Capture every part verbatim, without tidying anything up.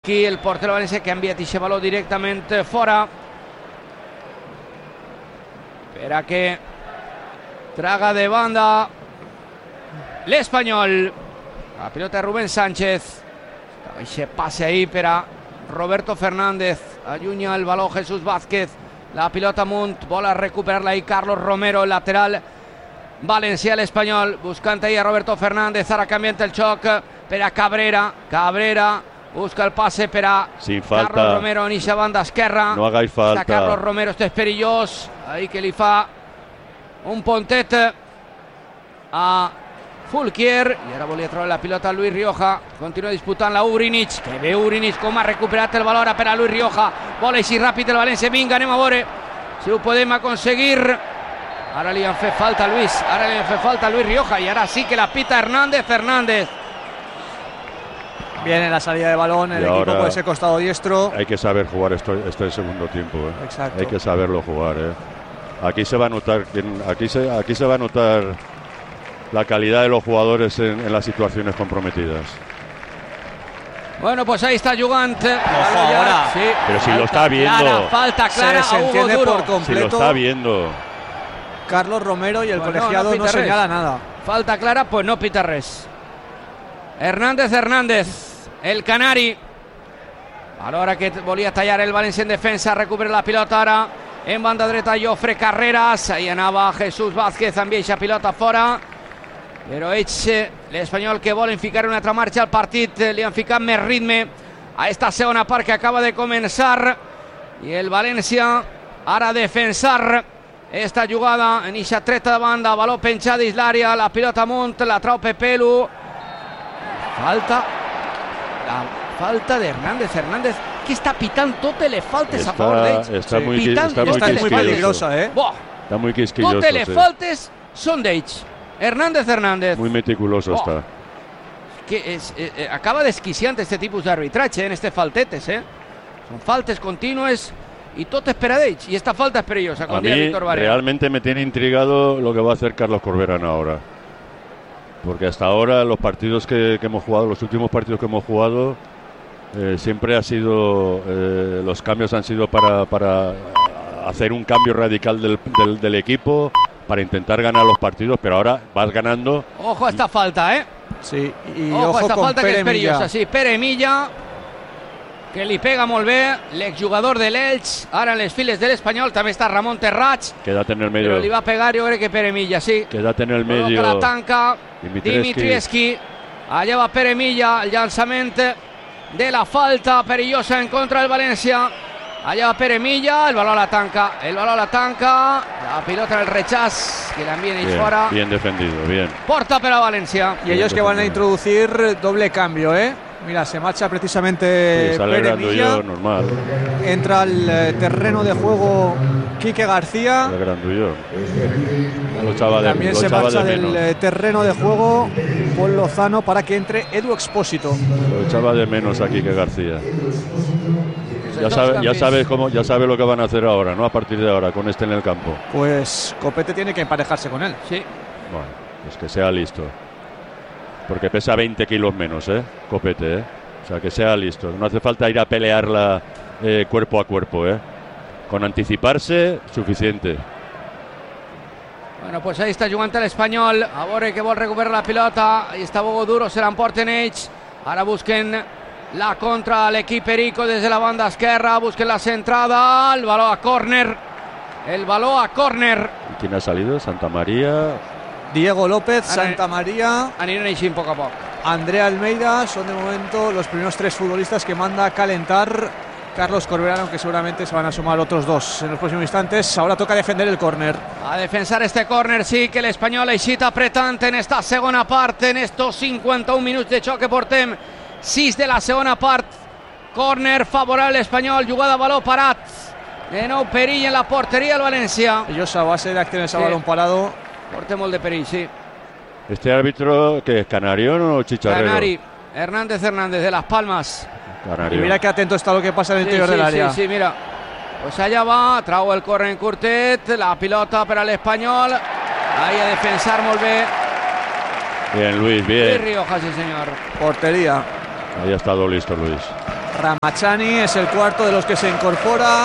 Lewandowski, el portero Valencia, que ha enviat aquest baló directament fora. Espera que traga de banda l'Espanyol. La pilota de Rubén Sánchez. Aquest passe ahí per a Roberto Fernández. Allunya el baló Jesús Vázquez. La pilota amunt, vol a recuperar-la ahí Carlos Romero, el lateral valencià, l'Espanyol, buscant ahí a Roberto Fernández. Ara canviant el xoc per a Cabrera. Cabrera busca el passe per a Carlos Romero en eixa banda esquerra. No hagáis falta. Está Carlos Romero, este és perillós. Ahí que li fa un pontet a Fulquier. I ara volia treure la pilota a Luis Rioja. Continua disputant la Ugrinic. Que ve Ugrinic com ha recuperat el valor per a Luis Rioja. Vol així ràpid el València. Vinga, anem a veure si ho podem aconseguir. Ara li han fet falta a Luis. Ara li han fet falta a Luis Rioja. Y ahora sí que la pita Hernández. Hernández. Viene la salida de balón. El equipo por ese costado diestro. Hay que saber jugar esto, este segundo tiempo. ¿eh? Exacto. Hay que saberlo jugar. ¿eh? Aquí se va a notar. Aquí se, aquí se va a notar la calidad de los jugadores en, en las situaciones comprometidas. Bueno, pues ahí está jugant. Ojo ahora. Sí. Pero si lo está viendo. Clara, falta clara se, se a Hugo entiende Duro. por completo. Si lo está viendo. Carlos Romero y el Pues colegiado no, no no, pita señala res. nada. Falta clara, pues no pita res. Hernández Hernández, el canari. A l'hora que volia tallar el València en defensa, recupera la pilota ara en banda dreta Jofre Carreras. Ahí anava Jesús Vázquez, envia eixa pilota fora. Però ells, l'Espanyol, que volen ficar una altra marxa al partit, li han ficat més ritme a esta segona part que acaba de començar. I el València ara a defensar esta jugada en eixa treta de banda, baló penjat dins l'àrea, la pilota amunt, la trau Pepelu. Falta, la falta de Hernández. Hernández que està pitant totes les faltes está, a favor d'ells. Está sí. muy, pitant, está muy, esta es muy peligrosa, ¿eh? Boh, Está muy quisquilloso. totes les sí. faltes són d'ells. Hernández Hernández. Muy meticuloso Oh. está. Que es, eh, eh, acaba desquiciant este tipus d'arbitratge en este faltetes, eh? Són faltes contínues y tot és per a d'ells. Y esta falta es perillosa. A mí realmente me tiene intrigado lo que va a hacer Carlos Corberán ahora. Porque hasta ahora los partidos que, que hemos jugado, los últimos partidos que hemos jugado, eh, siempre ha sido, eh, los cambios han sido para, para hacer un cambio radical del, del, del equipo, para intentar ganar los partidos, pero ahora vas ganando. Ojo a esta falta, ¿eh? Sí, y ojo, ojo a esta con falta Pere que és perillosa. Milla. Sí, Pere Milla, que li pega molt bé, l'exjugador de l'Elx, ara en les files de l'Espanyol, també està Ramon Terrats, Quédate en el medio. però li va pegar, jo crec que Pere Milla, sí. Quédate en el Col·loca medio. la tanca, Dimitrievski. Dimitrievski, allà va Pere Milla, el llançament de la falta perillosa en contra del València. Allá va Pere Milla, el balón a la tanca, el balón a la tanca, la pilota en el rechaz, que la envíen ahí Bien, fuera. bien defendido, bien. Porta para Valencia. Y ellos que van a introducir doble cambio, ¿eh? Mira, se marcha precisamente Sí, sale Pere Grandullo, Milla. normal. Entra al eh, terreno de juego Quique García. El Grandullo. Lo echaba de, También lo se echaba marcha de del menos. eh, terreno de juego Paul Lozano para que entre Edu Expósito. Lo echaba de menos aquí que García. Ya Dos sabe, ya cambios. sabe cómo, ya sabe lo que van a hacer ahora, ¿no? A partir de ahora, con este en el campo. Pues Copete tiene que emparejarse con él. Sí. Bueno, pues que sea listo. Porque pesa veinte kilos menos, ¿eh? Copete, ¿eh? O sea, que sea listo. No hace falta ir a pelearla eh, cuerpo a cuerpo, ¿eh? Con anticiparse, suficiente. Bueno, pues ahí está jugant l'Espanyol, a veure que vol recuperar la pilota, ahí està Bogo Duro, se l'emporten ells, ara busquen la contra a l'equip Perico des de la banda esquerra, busquen la centrada, el baló a córner, el baló a córner. ¿Y quién ha salido? Santa María. Diego López, Ara- Santa María, Aniran així poc a poc. Andrea Almeida son de momento los primeros tres futbolistas que manda a calentar Carlos Corberán, aunque seguramente se van a sumar otros dos en los próximos instantes. Ahora toca defender el córner. A defensar este córner, sí, que l'Espanyol aixita apretant en esta segona part, en estos cinquanta-un minuts de xoc que portem, sis de la segona part. Córner favorable Espanyol, jugada a baló parat. De nou perill en la porteria del València. Ellos a base de acciones a Sí. balón parado. Porta molt de perill, sí. ¿Este árbitro que es Canarión o Chicharrero? Canari, Hernández Hernández de Las Palmas. Y Canarión. mira que atento está lo que pasa en el Sí, interior sí, del área. Sí, sí, mira. Pues allá va, trau el córner en curtet, la pilota per a l'Espanyol. Ahí a defensar molt bé. Bien, Luis, Luis bien. Rioja, sí senyor. Portería. Ahí ha estado listo, Luis. Ramachani es el cuarto de los que se incorpora.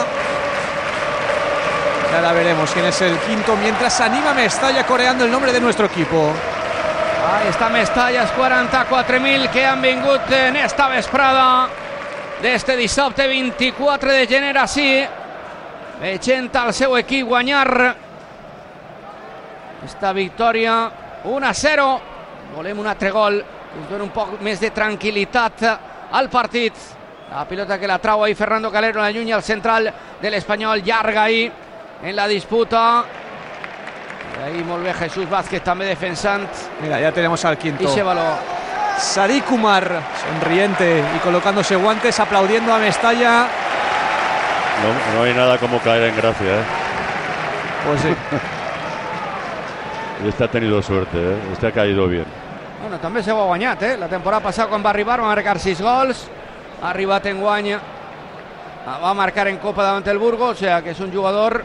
Y ahora veremos quién es el quinto, mientras anima Mestalla coreando el nombre de nuestro equipo. Ahí està Mestalla, els quaranta-quatre mil que han vingut en esta vesprada d'este dissabte vint-i-quatre de gener ací, veient el seu equip guanyar esta victòria un a zero. Volem un altre gol que ens dona un poc més de tranquil·litat al partit. La pilota que la trau ahí Fernando Calero, la lluny al central de l'Espanyol, llarga ahí en la disputa. Y ahí molt bé Jesús Vázquez també defensant. Mira, ya tenemos al quinto. Y se baló. Sadiq Kumar, sonriente y colocándose guantes, aplaudiendo a Mestalla. No, no hay nada como caer en gracia, ¿eh? Pues sí. Y este ha tenido suerte, ¿eh? Este ha caído bien. Bueno, també s'ho ha guanyat, eh? La temporada passada quan va arribar va marcar sis gols, ha arribat en guany, va marcar en Copa davant el Burgos, o sea que és un jugador.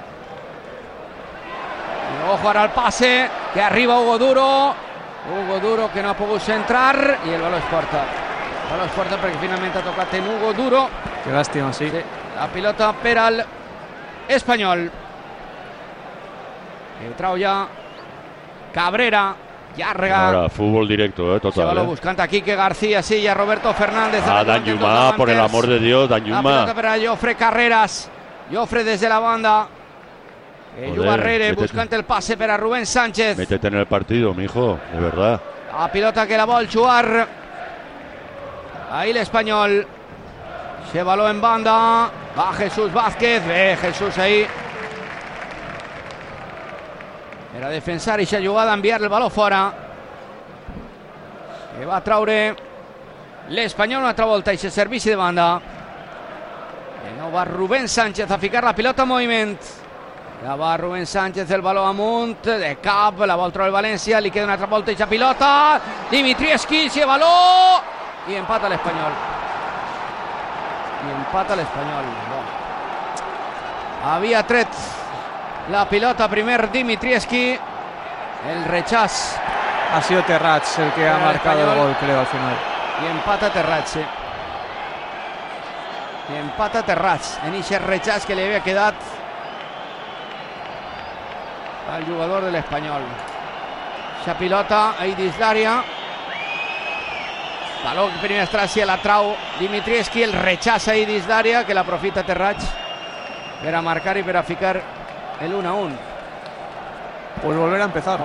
Y ojo ara al pase, que arriba Hugo Duro, Hugo Duro que no ha pogut centrar i el baló es porta. El baló es porta perquè finalment ha tocat en Hugo Duro. Qué lástima, sí. Sí, la pilota per al Espanyol. Que trau ja Cabrera, llarga. Ahora, fútbol directo, eh, total. Se eh. buscando aquí que García, sí, y a Roberto Fernández. Ah, Danjuma, por el amor de Dios, Danjuma. La pelota para Jofre Carreras. Jofre desde la banda. Barrere buscando el pase para Rubén Sánchez. Métete en el partido, mijo, de verdad. La pilota que la vol jugar. Ahí el Espanyol. Se baló en banda. Va Jesús Vázquez. Ve Jesús ahí. Era defensar i s'ha jugada a enviar el baló fora. Que va a traure l'Espanyol una altra volta i se servici de banda. De nou va Rubén Sánchez a ficar la pilota en moviment. Ja va Rubén Sánchez, el baló amunt, de cap, la vol treure el València, li queda una altra volta i la pilota. Dimitrievski, si baló i empata l'Espanyol. I empata l'Espanyol. Havia tret la pilota primer Dimitrievski. El rechaz. Ha sido Terrats el que ha el marcado Espanyol. el gol, creo, al final. Y empata Terrats. Sí. Y empata Terrats. En ese rechaz que le había quedado al jugador del Espanyol. Esa pilota ahí dins l'àrea. Baló que primer estràcia la trau Dimitrievski. El rechaz ahí dins l'àrea que l'aprofita Terrats per a marcar i per a ficar el uno a uno. Pues volver a empezar.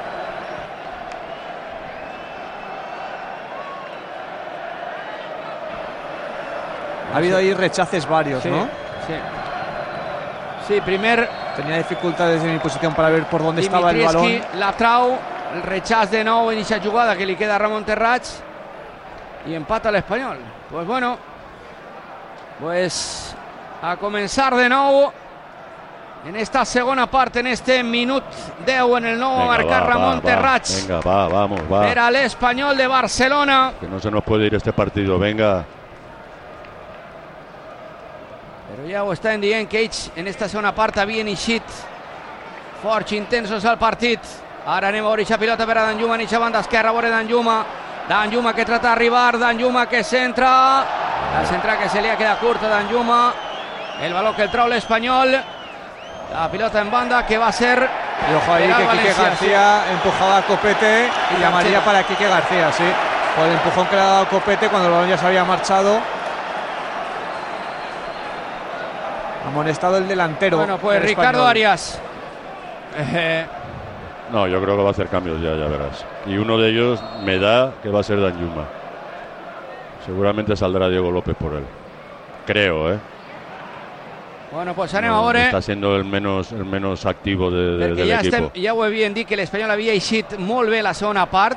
Ha habido ahí rechaces varios, Sí, ¿no? sí. Sí, primer Tenía dificultades en mi posición para ver por dónde estaba el balón. Dimitrievski la trau, el rechaz de nou en esa jugada que li queda a Ramon Terrats y empata l'Espanyol. Pues bueno, pues a comenzar de nou en esta segona part, en este minut deu en el nou a marcar va, Ramon va, Terrats. Venga, va, vamos, va. Era l'Espanyol de Barcelona. Que no se nos puede ir este partido, venga. Però ja ho estan dient que ells en esta segona part havien eixit forts, intensos al partit. Ara anem a veure aquesta pilota per a Danjuma en aquesta banda esquerra, a veure Danjuma. Danjuma que trata d'arribar, Danjuma que centra. La centra que se li ha quedat curta Danjuma. El baló que el trau l'Espanyol. La pilota en banda que va a ser... Y ojo ahí Era que Quique Valencia, García empujaba a Copete y Y llamaría García. para Quique García, sí. Por el empujón que le ha dado Copete cuando el balón ya se había marchado. Amonestado el delantero. Bueno, pues del Ricardo Espanyol. Arias. Eh, No, yo creo que va a hacer cambios ya, ya verás. Y uno de ellos me da que va a ser Danjuma. Seguramente saldrá Diego López por él. Creo, ¿eh? bueno, pues anem a No, veure... está siendo el menos, el menos activo de, de, Perquè del ja, equipo. estem, ja ho havien dit que l'Espanyol havia eixit molt bé la segona part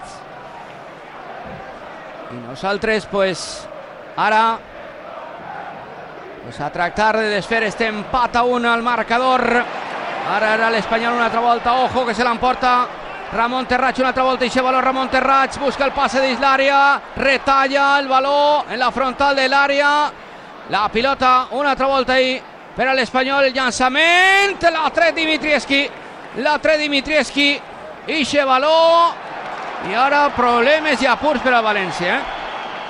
i nosaltres pues ara pues, a tractar de desfer este empat a un al marcador. Ara era l'Espanyol una altra volta, ojo que se l'emporta Ramon Terrats una altra volta i se baló Ramon Terrats, busca el passe dins l'àrea, retalla el baló en la frontal de l'àrea, la pilota una altra volta ahí per a l'Espanyol, el llançament, la tret Dimitrievski, la tret Dimitrievski, ixe baló, i ara problemes i apurs per al València. Eh?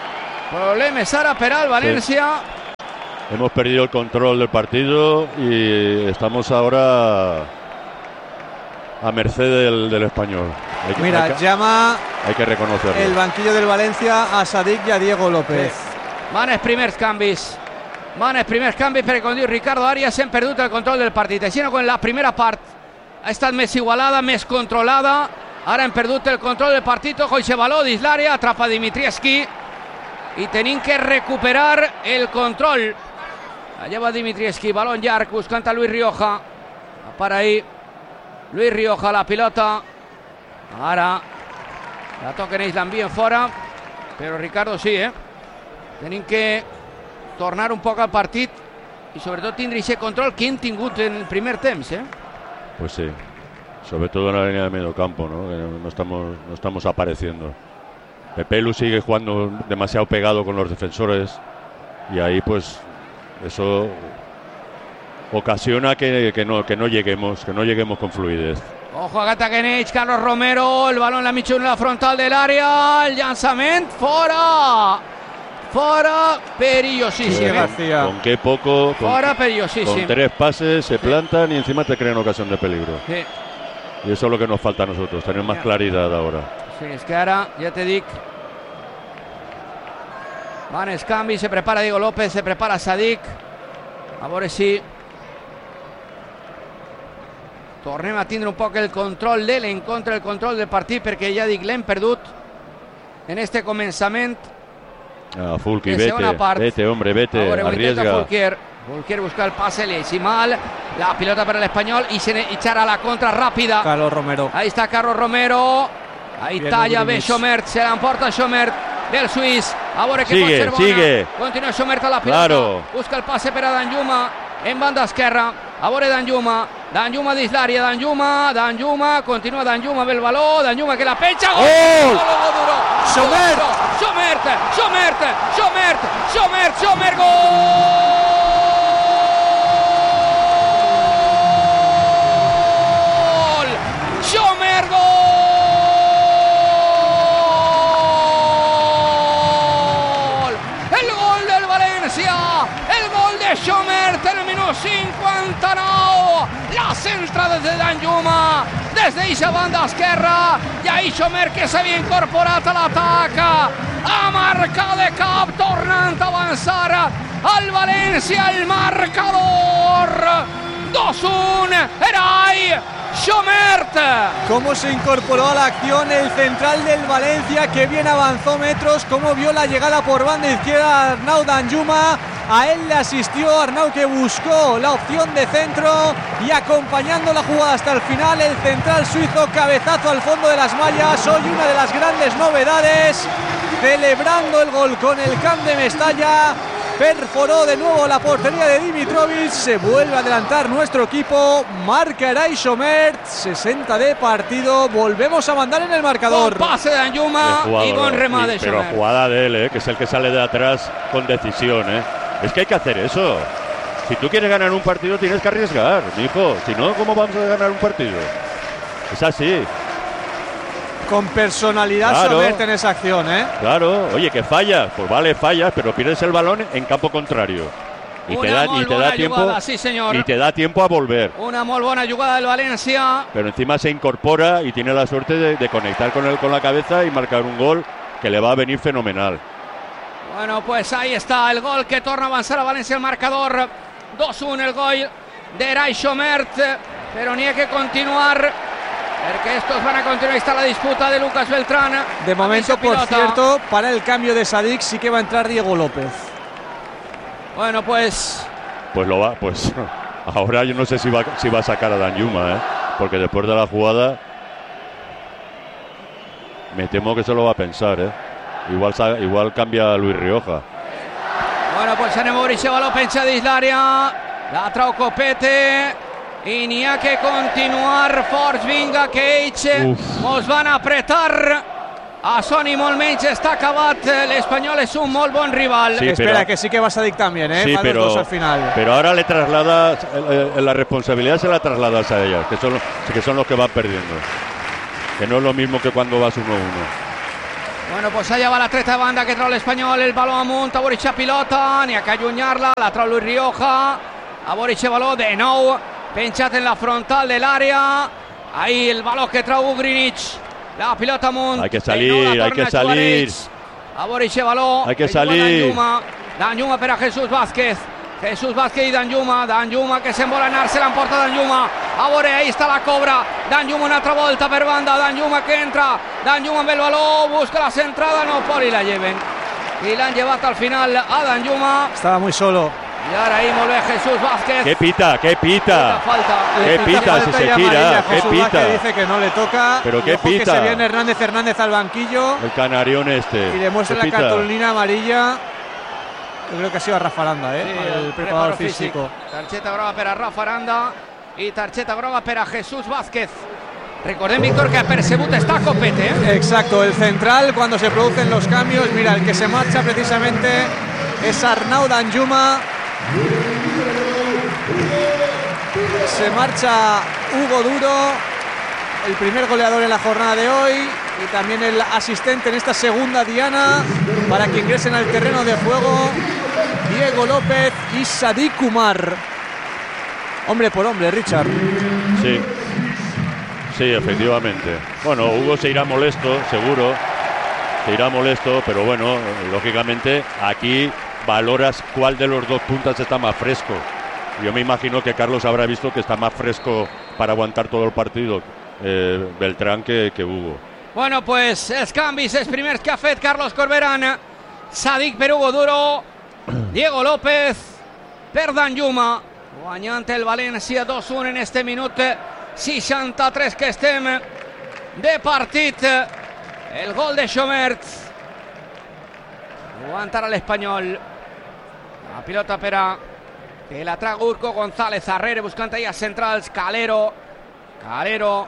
Problemes ara per al València. Sí. Hemos perdido el control del partido y estamos ahora a merced del, del Español. Hay que, Mira, hay que, llama hay que reconocerlo. El banquillo del València a Sadik y a Diego López. Sí. Van els primers canvis. Van els primers canvis perquè, com diu Ricardo Arias, hem perdut el control del partit. Així no, quan la primera part ha estat més igualada, més controlada, ara hem perdut el control del partit. Ojo, ixe baló dins l'àrea, atrapa Dimitrievski i tenim que recuperar el control. Allà va Dimitrievski, balón llarg, buscant a Luis Rioja. Para ahí Luis Rioja, la pilota. Ara la toquen ells, l'envien fora, però Ricardo sí, eh? Tenim que tornar un poc al partit i sobretot tindre aquest control que hem tingut en el primer temps, eh? Pues sí, sobre todo en la línea de medio campo, ¿no? No estamos, no estamos apareciendo. Pepelu sigue jugando demasiado pegado con los defensores y ahí pues eso ocasiona que, que, no, que no lleguemos, que no lleguemos con fluidez. Ojo, agata Genech, Carlos Romero, el balón en la mitja en la frontal del área, el llançament fora. Fora, perillosíssim. Sí, con qué poco, con, fora, perillosíssim. Con tres pases se plantan y encima te crean ocasión de peligro. Sí. Y eso es lo que nos falta a nosotros, tener más claridad ahora. Sí, és que ara, ja te dic, van els canvis, se prepara Diego López, se prepara Sadik. A veure si tornem a tindre un poc el control de l'encontre, el control del partit, perquè ja dic, l'hem perdut en este començament. Ah, Fulqui, vete, vete, hombre, vete, ahora arriesga. Fulquier, Fulquier busca el pase, le hizo mal, la pelota para el español y se echará la contra rápida. Carlos Romero. Ahí está Carlos Romero, ahí Bien, talla, Ugrinich. ve Schomert, se la emporta Schomert del Suís. Ahora que sigue, sigue. Continúa Schomert a la pelota, claro. Busca el pase para Danjuma en banda esquerra. Ahora Danjuma, Danjuma dins l'àrea, Danjuma, Danjuma, continua Danjuma, ve el baló, Danjuma que la pecha, gol! ¡Oh! Schomert, Schomert, Schomert, Schomert, Schomert, Schomert, gol! Schomert, gol! El gol del València, el gol de Schomert en el minut cinquanta-nou, la centra des de Danjuma, des d'eixa banda esquerra, i ahí Schomert que s'havia incorporat a l'atac, a marcar de cap, tornant a avançar al València, el marcador, dos uno, Eray Schomert. Cómo se incorporó a la acción el central del Valencia, que bien avanzó metros, cómo vio la llegada por banda izquierda Arnau Danjuma. A él le asistió Arnau, que buscó la opción de centro y acompañando la jugada hasta el final el central suizo, cabezazo al fondo de las mallas. Hoy una de las grandes novedades, celebrando el gol con el Camp de Mestalla. Perforó de nuevo la portería de Dimitrovic, se vuelve a adelantar nuestro equipo, marca Eray Schomert, sesenta de partido, volvemos a mandar en el marcador. Con pase de Danjuma y buen remate de Pero Schomert. jugada de él, ¿eh? Que es el que sale de atrás con decisión, ¿eh? Es que hay que hacer eso. Si tú quieres ganar un partido tienes que arriesgar, mijo. Si no, ¿cómo vamos a ganar un partido? Es así. Con personalidad Claro. Schomert en esa acción, ¿eh? Claro, oye, que fallas, pues vale, fallas, pero pierdes el balón en campo contrario. Y te Una da, y molt te da bona tiempo jugada, sí, señor. y te da tiempo a volver. Una muy buena jugada del València. Pero encima se incorpora y tiene la suerte de, de conectar con él con la cabeza y marcar un gol que le va a venir fenomenal. Bueno, pues ahí está el gol que torna a avanzar a Valencia el marcador. dos uno el gol de Eray Schomert, pero ni hay que continuar, porque estos van a continuar. Ahí está la disputa de Lucas Beltrán. De momento, por pilota. cierto, para el cambio de Sadik sí que va a entrar Diego López. Bueno, pues Pues lo va, pues ahora yo no sé si va, si va a sacar a Danjuma, ¿eh? Porque después de la jugada me temo que se lo va a pensar, ¿eh? Igual, sa- igual cambia a Luis Rioja. Bueno, pues anem a veure si baló penja dins l'àrea, la trau Copete i n'hi ha que continuar forts. Vinga, que ells Uf. mos van apretar a Sony molt menys, està acabat. L'Espanyol és un molt bon rival. Sí, Espera, pero- que sí que va Sadik también, ¿eh? Sí, Van los pero, dos al final. pero ahora le trasladas eh, eh, la responsabilidad, se la trasladas a ellas, que son, los- que son los que van perdiendo. Que no es lo mismo que cuando vas uno a uno. Bueno, pues allà va la treta de banda que trau l'Espanyol, el baló amunt, a veure aquesta pilota, n'hi ha que allunyar-la, la trau Luis Rioja, a veure aquest baló de nou, penjat en la frontal de l'àrea, ahí el baló que trau Ugrinic, la pilota amunt, hay que salir, hay que salir, a veure aquest baló, hay que salir, Danjuma, Danjuma per a Jesús Vázquez, Jesús Vázquez i Danjuma, Danjuma que se'n vol anar, se l'emporta Danjuma, a veure, ahí està la cobra, Danjuma una altra volta per banda, Danjuma que entra, Danjuma amb el baló, busca la centrada, no por i la lleven, i l'han llevat al final a Danjuma. Estaba muy solo. Y ahora ahí vuelve Jesús Vázquez. ¿Qué pita? ¿Qué pita? Falta. ¿Qué pita si se gira? ¿Qué pita? Dice que no le toca. ¿Pero qué pita? Que se viene Hernández Hernández al banquillo. El canarión este. Y le muestra la cartulina amarilla. Yo creo que ha sido a Rafa Aranda, ¿eh? Sí, el, el preparador físico. físico. Tarjeta groga per a Rafa Aranda y tarjeta groga per a Jesús Vázquez. Recordem, Víctor, que ha percebut està copete, ¿eh? Exacto, el central cuando se producen los cambios. Mira, el que se marcha precisamente es Arnau Danjuma. Se marcha Hugo Duro, el primer goleador en la jornada de hoy y también el asistente en esta segunda diana para que ingresen al terreno de juego Diego López y Sadik Umar. Hombre por hombre, Richard. Sí, sí, efectivamente. Bueno, Hugo se irá molesto, seguro. Se irá molesto, pero bueno, lógicamente aquí valoras cuál de los dos puntas está más fresco. Yo me imagino que Carlos habrá visto que está más fresco para aguantar todo el partido eh, Beltrán que, que Hugo. Bueno, pues els canvis, els primers que ha fet Carlos Corberán. Sadik per Hugo Duro, Diego López per Danjuma, guanyant el València dos a un en este minut seixanta-tres que estem de partit. El gol de Chomert, aguantarà l'Espanyol, la pilota per a que la traga Urco González, Arrere buscant allà centrals, Calero, Calero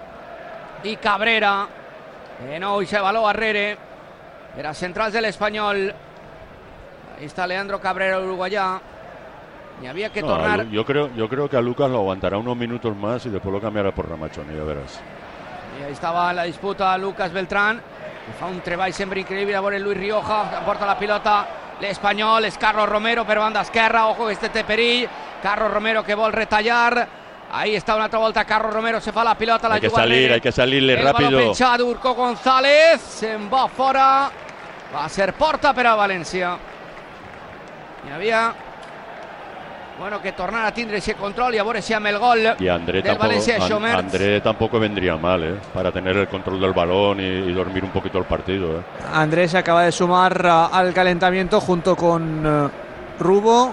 i Cabrera, de nou i se baló Arrere per a centrals de l'Espanyol. Ahí está Leandro Cabrera, uruguayá, y había que no, tornar. Yo creo, yo creo que a Lucas lo aguantará unos minutos más y después lo cambiará por Ramachoni, ya verás. Y ahí estaba la disputa Lucas Beltrán, que fa un treball sempre increïble. A veure Luis Rioja, porta la pilota l'Espanyol, és Carlos Romero per banda esquerra, ojo que este té perill, Carlos Romero que vol retallar, ahí está una altra volta Carlos Romero, se fa la pilota, la hay que salir, hay que salirle el rápido. El baló penjat d'Urco González, se'n va fora, va a ser porta per a València. Hi havia, bueno, que tornar a tindre ese control y a veure si amb el gol y André del tampoco, València An, Chomert. André tampoco vendría mal, ¿eh? Para tener el control del balón y, y dormir un poquito el partido, ¿eh? Andrés se acaba de sumar uh, al calentamiento junto con uh, Rubo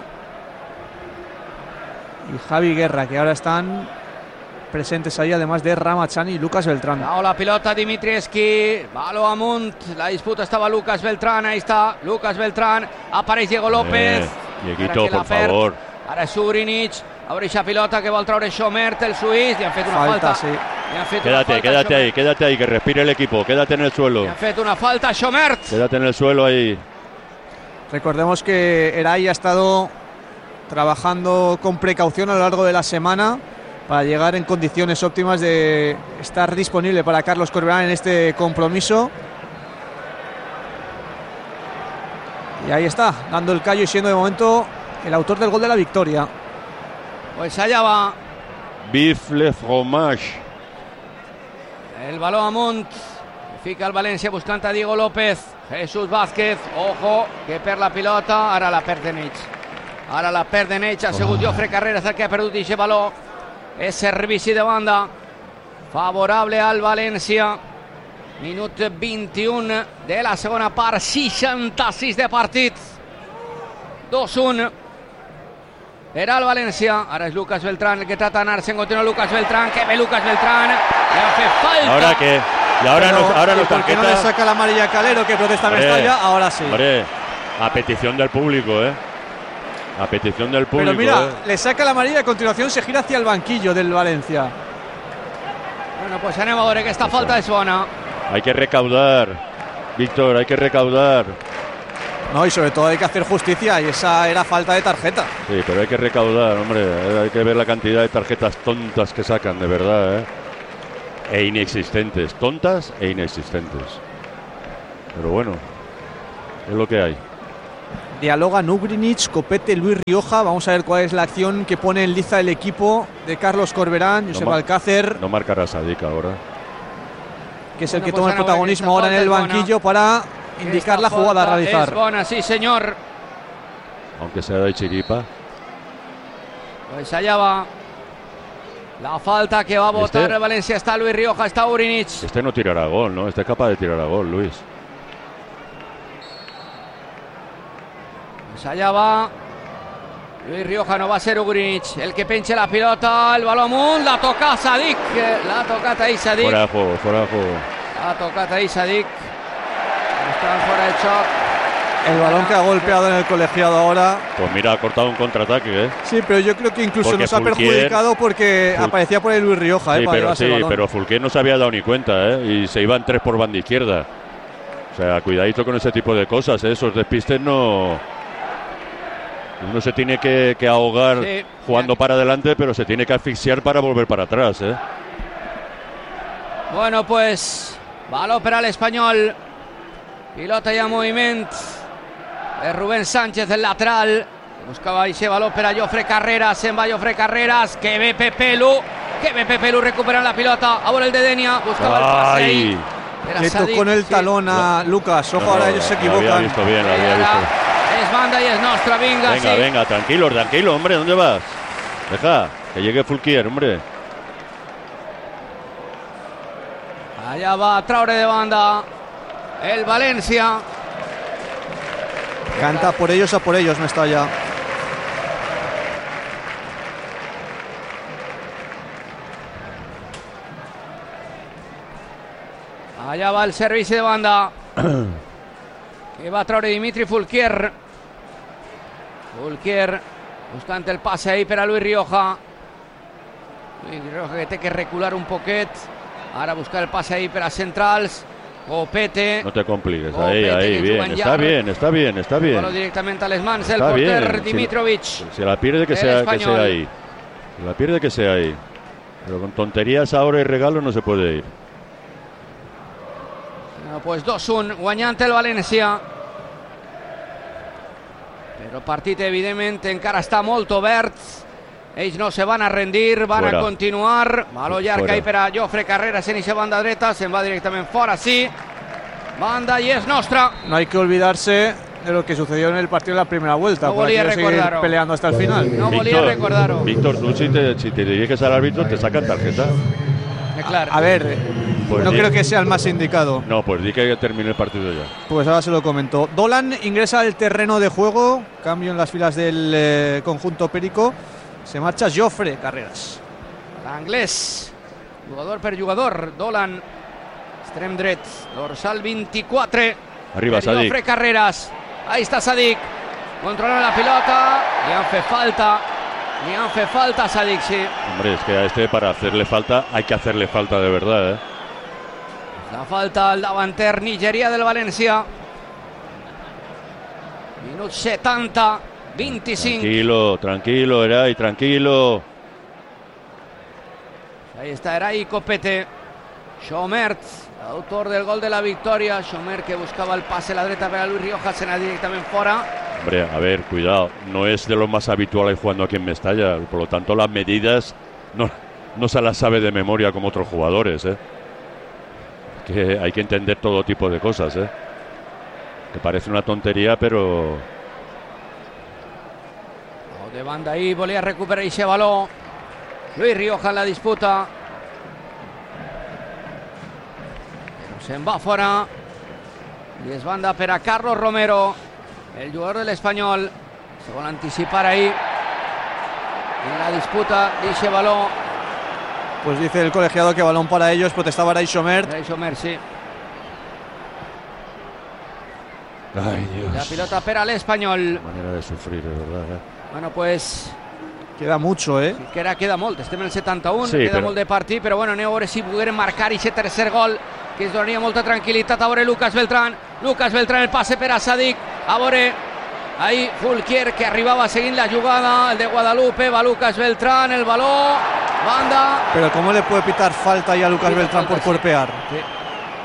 y Javi Guerra, que ahora están presentes ahí, además de Ramachani y Lucas Beltrán. Now la pilota Dimitrievski, baló amunt, la disputa estaba Lucas Beltrán, ahí está Lucas Beltrán, apareix Diego López. Eh, Dieguito, por favor. Ara és Ugrinic, a veure aquesta pilota que vol traure Chomert, el suís, li han fet una falta. falta. Sí. Li han fet quédate, una falta, quédate Chomert. ahí, quédate ahí, que respire el equipo, quédate en el suelo. Li han fet una falta a Chomert. Quédate en el suelo ahí. Recordemos que Eray ha estado trabajando con precaución a lo largo de la semana para llegar en condiciones óptimas de estar disponible para Carlos Corberán en este compromiso. Y ahí está, dando el callo y siendo de momento el autor del gol de la victoria. Pues allá va Bif le fromage. el balón amunt, fica el València buscant a Diego López, Jesús Vázquez, ojo que per la pilota, ara la perd Denech, ara la perd Denech, ha sigut oh. Jofre Carreras el que ha perdut aquest baló, és servici de banda favorable al València. Minut vint-i-un de la segona part, seixanta-sis de partit, dos a un per al València. Ara és Lucas Beltrán el que trata d'anar-se'n, continua Lucas Beltrán, que ve Lucas Beltrán, le ha fet falta. ¿Ahora qué? Y ahora Pero, nos, ahora nos ¿por qué no le saca la amarilla a Calero, que protesta Mestalla? Ahora sí. Hombre, a petición del público, ¿eh? A petición del público. Pero mira, ¿eh? le saca la amarilla y a continuación se gira hacia el banquillo del Valencia. Bueno, pues anem a veure que esta falta és bona. Hay que recaudar, Víctor, hay que recaudar. No, y sobre todo hay que hacer justicia, y esa era falta de tarjeta. Sí, pero hay que recaudar, hombre. Hay que ver la cantidad de tarjetas tontas que sacan, de verdad, ¿eh? E inexistentes, tontas e inexistentes. Pero bueno, es lo que hay. Dialogan Ugrinic, Copete, Luis Rioja. Vamos a ver cuál es la acción que pone en liza el equipo de Carlos Corberán, Josep no Alcácer. No marcará Sadik ahora. Que es el bueno, que pues toma el protagonismo ahora en el banquillo para indicar la jugada a realizar. Es buena, sí señor. Aunque sea de chiripa. Pues allá va la falta que va a votar este, el Valencia. Está Luis Rioja, está Ugrinic. Este no tirará gol, ¿no? Este es capaz de tirar a gol, Luis. Pues allá va Luis Rioja, no va a ser Ugrinic el que pinche la pilota, el balón Mund, la toca Sadik, la toca ahí Sadik. Fuera de juego, fuera de juego. La toca ahí Sadik. Están fuera de shock. El balón que ha golpeado en el colegiado ahora. Pues mira, ha cortado un contraataque, ¿eh? Sí, pero yo creo que incluso porque nos ha Fulquier, perjudicado porque Ful aparecía por el Luis Rioja, sí, ¿eh? Para pero, sí, el balón. pero Fulquier no se había dado ni cuenta, ¿eh? Y se iban tres por banda izquierda. O sea, cuidadito con ese tipo de cosas, ¿eh? Esos despistes no... Uno se tiene que, que ahogar sí, jugando ya. para adelante, pero se tiene que asfixiar para volver para atrás, ¿eh? Bueno, pues balón para el Español. Pilota ya en movimiento. Es Rubén Sánchez, el lateral. Buscaba ese balón para Jofre Carreras. En va Jofre Carreras. Que ve Pepelu. Que ve Pepelu. Recupera la pilota. Ahora el de Denia. Buscaba el pase ahí. Le tocó con el sí. talón a Lucas. Ojo, no, ahora ellos se equivocan. Lo había visto bien, lo había visto. Es banda y es nuestra, venga. Venga, sí. venga, tranquilo, tranquilo, hombre, ¿dónde vas? Deja, que llegue Fulquier, hombre. Allá va Traoré de banda. El Valencia. Canta por ellos a por ellos, no está ya. Allá va el servicio de banda. Que va Traoré, Dimitri Fulquier. Fulquier buscante el pase ahí para Luis Rioja. Luis Rioja que tiene que recular un poquet. Ahora buscar el pase ahí para Centrals. Copete. No te compliques, Copete, ahí, ahí, bien. Está bien, está bien, está bien. Bueno, directamente al Mans, el porter Dimitrovic. Si, si la pierde que sea, que sea ahí. Si la pierde que sea ahí. Pero con tonterías ahora y regalos no se puede ir. No, pues dos uno, guanyante el València. Però el partit, evidentment, encara està molt obert. Ells no se van a rendir, van fuera. a continuar. Baló llarg ahí per a Jofre Carreras en esa banda dreta. Se'n va directament fora, sí. Banda y es nostra. No hay que olvidarse de lo que sucedió en el partido de la primera vuelta. No volía a recordarlo. Peleando hasta el final. No volía a recordarlo. Víctor, tú si te, si te diriges al árbitro te sacan tarjeta. Claro. A, a ver, pues no di, creo que sea el más indicado. No, pues di que termine el partido ya. Pues ahora se lo comento. Dolan ingresa al terreno de juego. Cambio en las filas del eh, conjunto Perico. Se marcha Jofre Carreras. L'anglès, jugador per jugador. Dolan, extrem dret, dorsal veinticuatro. Arriba Sadik. Jofre Carreras. Ahí está Sadik. Controla la pilota. Li han fet falta. Li han fet falta a Sadik, sí. Hombre, es que a este para hacerle falta hay que hacerle falta de verdad, ¿eh? La falta al davanter Nigeria del València. Minut setanta, veinticinco. Tranquilo, tranquilo, Eray, tranquilo. Ahí está Eray Copete. Xomert, autor del gol de la victoria. Xomert que buscaba el pase a la derecha para Luis Rioja, se la directamente fuera. Hombre, a ver, cuidado, no es de lo más habitual ahí jugando aquí en Mestalla, por lo tanto las medidas no, no se las sabe de memoria como otros jugadores, ¿eh? Que hay que entender todo tipo de cosas, ¿eh? Que parece una tontería, pero... De banda ahí, volía a recuperar ese balón. Luis Rioja en la disputa. Pero se va fuera. Y es banda para Carlos Romero, el jugador del Español. Se van a anticipar ahí en la disputa de ese balón. Pues dice el colegiado que balón para ellos. Protestaba Eray Xomert. Eray Xomert, sí. Ay, Dios. La pilota para el Español. Manera de sufrir, de verdad, ¿eh? Bueno, pues... Queda mucho, eh? Sí, queda, queda molt. Estem en el setanta-un, sí, queda però... molt de partit, però bueno, aneu a veure si pogueren marcar aquest tercer gol, que ens donaria molta tranquil·litat. A veure Lucas Beltrán, Lucas Beltrán, el passe per a Sadik, a veure ahí Fulquier, que arribava seguint la jugada, el de Guadalupe, va Lucas Beltrán, el baló, banda... Pero ¿cómo le puede pitar falta ya a Lucas sí, Beltrán por cuerpear? Sí.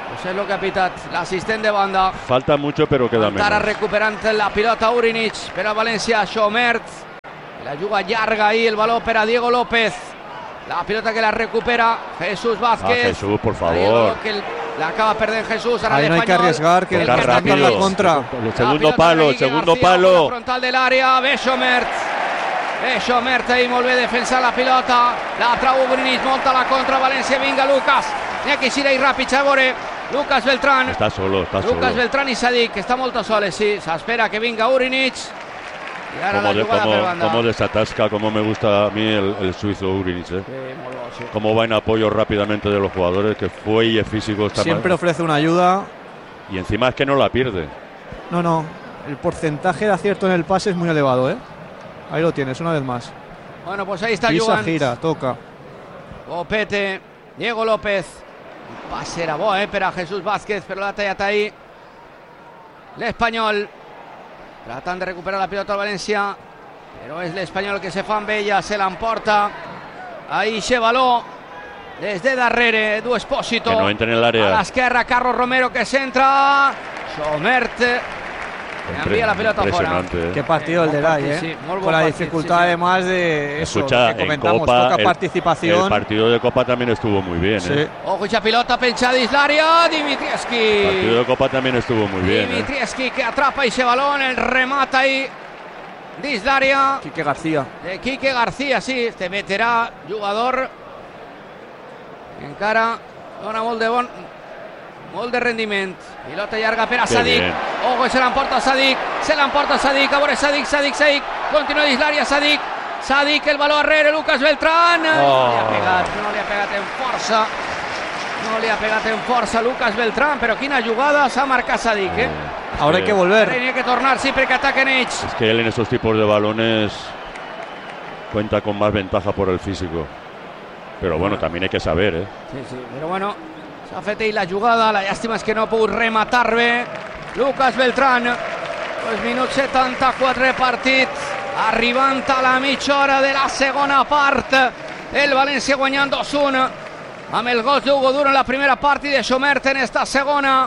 Pues es lo que ha pitat l'assistent de banda. Falta mucho, pero queda Encara menos. recuperant la pilota Urinic per a València, Chomert. La juga llarga ahí, el baló per a Diego López. La pilota que la recupera Jesús Vázquez. Ah, Jesús, por favor. Ahí el baló que la acaba perdent Jesús. Ahora Ahí el no hay que español. arriesgar, que El el Tocar que rápido. rápido. la contra. El La segundo pilota palo, de el Quique segundo García, palo. la frontal del àrea, ve Chomert. Ve Chomert ahí, molt bé defensar la pilota. La trau Urinic, monta la contra València, vinga Lucas. N'hi ha que eixir ahí ràpid, a veure. Lucas Beltrán. Está solo, está Lucas solo. Beltrán y Sadik, que está molto soles, sí. S'espera que vinga Urinic. I ara Como, la de, jugada per como, banda. como desatasca, como me gusta a mí el, el suizo Urinic, ¿eh? Sí, molt bo, sí. Cómo va en apoyo rápidamente de los jugadores, que fuelle físico está Siempre mal. ofrece una ayuda. Y encima es que no la pierde. No, no. El porcentaje de acierto en el pase es muy elevado, ¿eh? Ahí lo tienes, una vez más. Bueno, pues ahí está Pisa, jugant. gira, toca. Copete, Diego López. Passe era bo, eh, per a Jesús Vázquez, però l'ha tallat ahí l'Espanyol. Tratant de recuperar la pilota al València, però és l'Espanyol que se fa amb ella, se l'emporta. Ahí Chevaló, des de darrere, Edu Espósito. Que no entre en el A área. l'esquerra, Carlos Romero que centra. Chomert. Envía la pelota fuera. Impresionante, ¿eh? Qué partido el de Lai, ¿eh? Sí, muy buen Con la partido, dificultad sí, sí. además de eso, Escucha, que en comentamos, Copa, poca el, participación. el partido de Copa también estuvo muy bien, Sí. ¿eh? Ojo, esa pilota penjada dins l'àrea, El Dimitrievski. partido de Copa también estuvo muy bien, ¿eh? Dimitrievski que atrapa ese balón, el remata ahí dins l'àrea Quique García. de Quique García, sí, este veterà jugador encara dona molt de bon molt de rendiment. Pilota llarga per a Que Sadik. bien. Ojo, se l'emporta Sadik, se l'emporta Sadik, a veure Sadik, Sadik, Sadik, continua dins l'àrea Sadik. Sadik, el baló arrere, Lucas Beltrán. Oh. No li ha pegat, no li ha pegat en força. No li ha pegat en força Lucas Beltrán, però quina jugada s'ha marcat Sadik, eh? Ahora hay que volver. Tiene que tornar, sí, perquè ataquen ells. Es que él en esos tipos de balones cuenta con más ventaja por el físico. Pero bueno, también hay que saber, ¿eh? Sí, sí, però bueno, s'ha fet ell la jugada, la llàstima és que no ha pogut rematar bé Lucas Beltrán. Dos minuts setanta-quatre de partit, arribant a la mitja hora de la segona part, el València guanyant dos a un amb el gol d'Hugo Duro en la primera part i de Chomert en esta segona,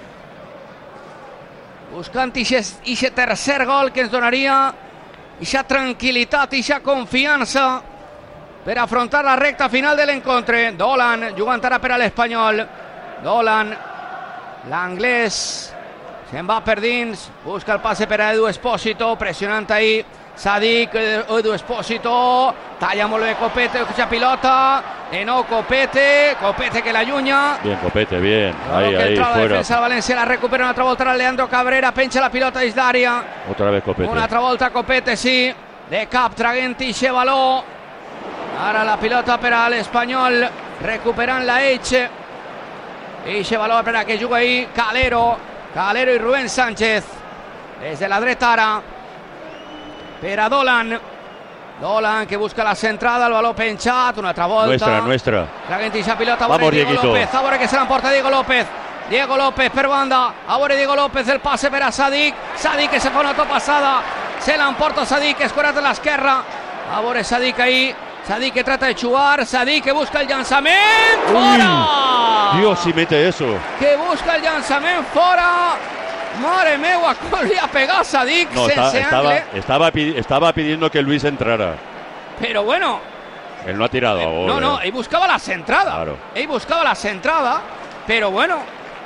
buscant ixe tercer gol que ens donaria ixa tranquil·litat, ixa confiança per afrontar la recta final de l'encontre. Dolan jugant ara per a l'Espanyol. Dolan, l'anglès, se'n va per dins, busca el passe per a Edu Espósito, pressionant ahí Sadik, Edu Espósito, talla molt bé Copete, aquesta pilota, de nou Copete, Copete que l'allunya. Bien, Copete, bien. Ahí, que ahí, entra la fuera. defensa del València, la recupera una altra volta Leandro Cabrera, penja la pilota dins d'àrea. Otra vez Copete. Una altra volta Copete, sí, de cap traient ixe baló. Ara la pilota per a l'Espanyol, recuperant la Elche. Ixe baló per a que juga ahí Calero, Calero i Rubén Sánchez. Des de la dreta ara, per a Dolan. Dolan que busca la centrada, el baló penjat, una altra volta. Nuestra, nuestra. Traguent ixa pilota, a Vamos, veure Diego Dieguito. López, a veure que se l'emporta Diego López. Diego López per banda, a veure Diego López, el passe per a Sadik. Sadik que se fa una topassada, se l'emporta Sadik, escorat a l'esquerra. A veure Sadik ahí, Sadik que trata de jugar, Sadik que busca el llançament, fora! Dios, si mete eso. Que busca el llançament fora. Mare meua, com li ha pegat Sadik No, está- sense estaba, angle. estaba, pi- estaba pidiendo que Luis entrara. Però bueno, Él no ha tirado ahora. no, no, ell buscava la centrada. Claro. Ell buscava la centrada, però bueno,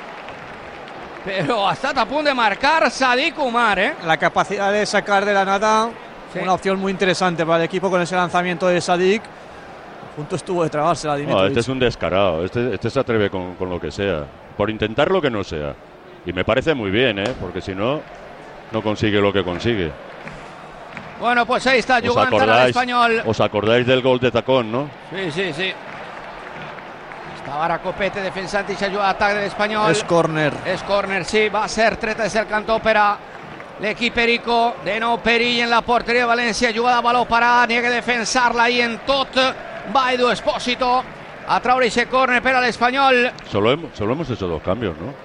però ha estat a punt de marcar Sadik Umar, eh? La capacidad de sacar de la nada, Sí. una opción muy interesante para el equipo con ese lanzamiento de Sadik. A punto estuvo de trabarse la No, Dimitrovic. este es un descarado. Este, este se atreve con, con lo que sea. Por intentar lo que no sea. Y me parece muy bien, ¿eh? Porque si no, no consigue lo que consigue. Bueno, pues ahí está ¿Os jugant ara acordáis, l'Espanyol. os acordáis del gol de tacón, no? Sí, sí, sí. Estava ara Copete defensant i jugada d'atac de l'Espanyol. Es córner. És córner, sí, va ser treta des del cantó per a l'equip perico. De nou perill en la porteria de València, jugada a baló parat, n'hi ha que defensar-la ahí en tot. Va Edu Espósito a traure ese córner per a l'Espanyol. Solo hemos, solo hemos hecho dos cambios, ¿no?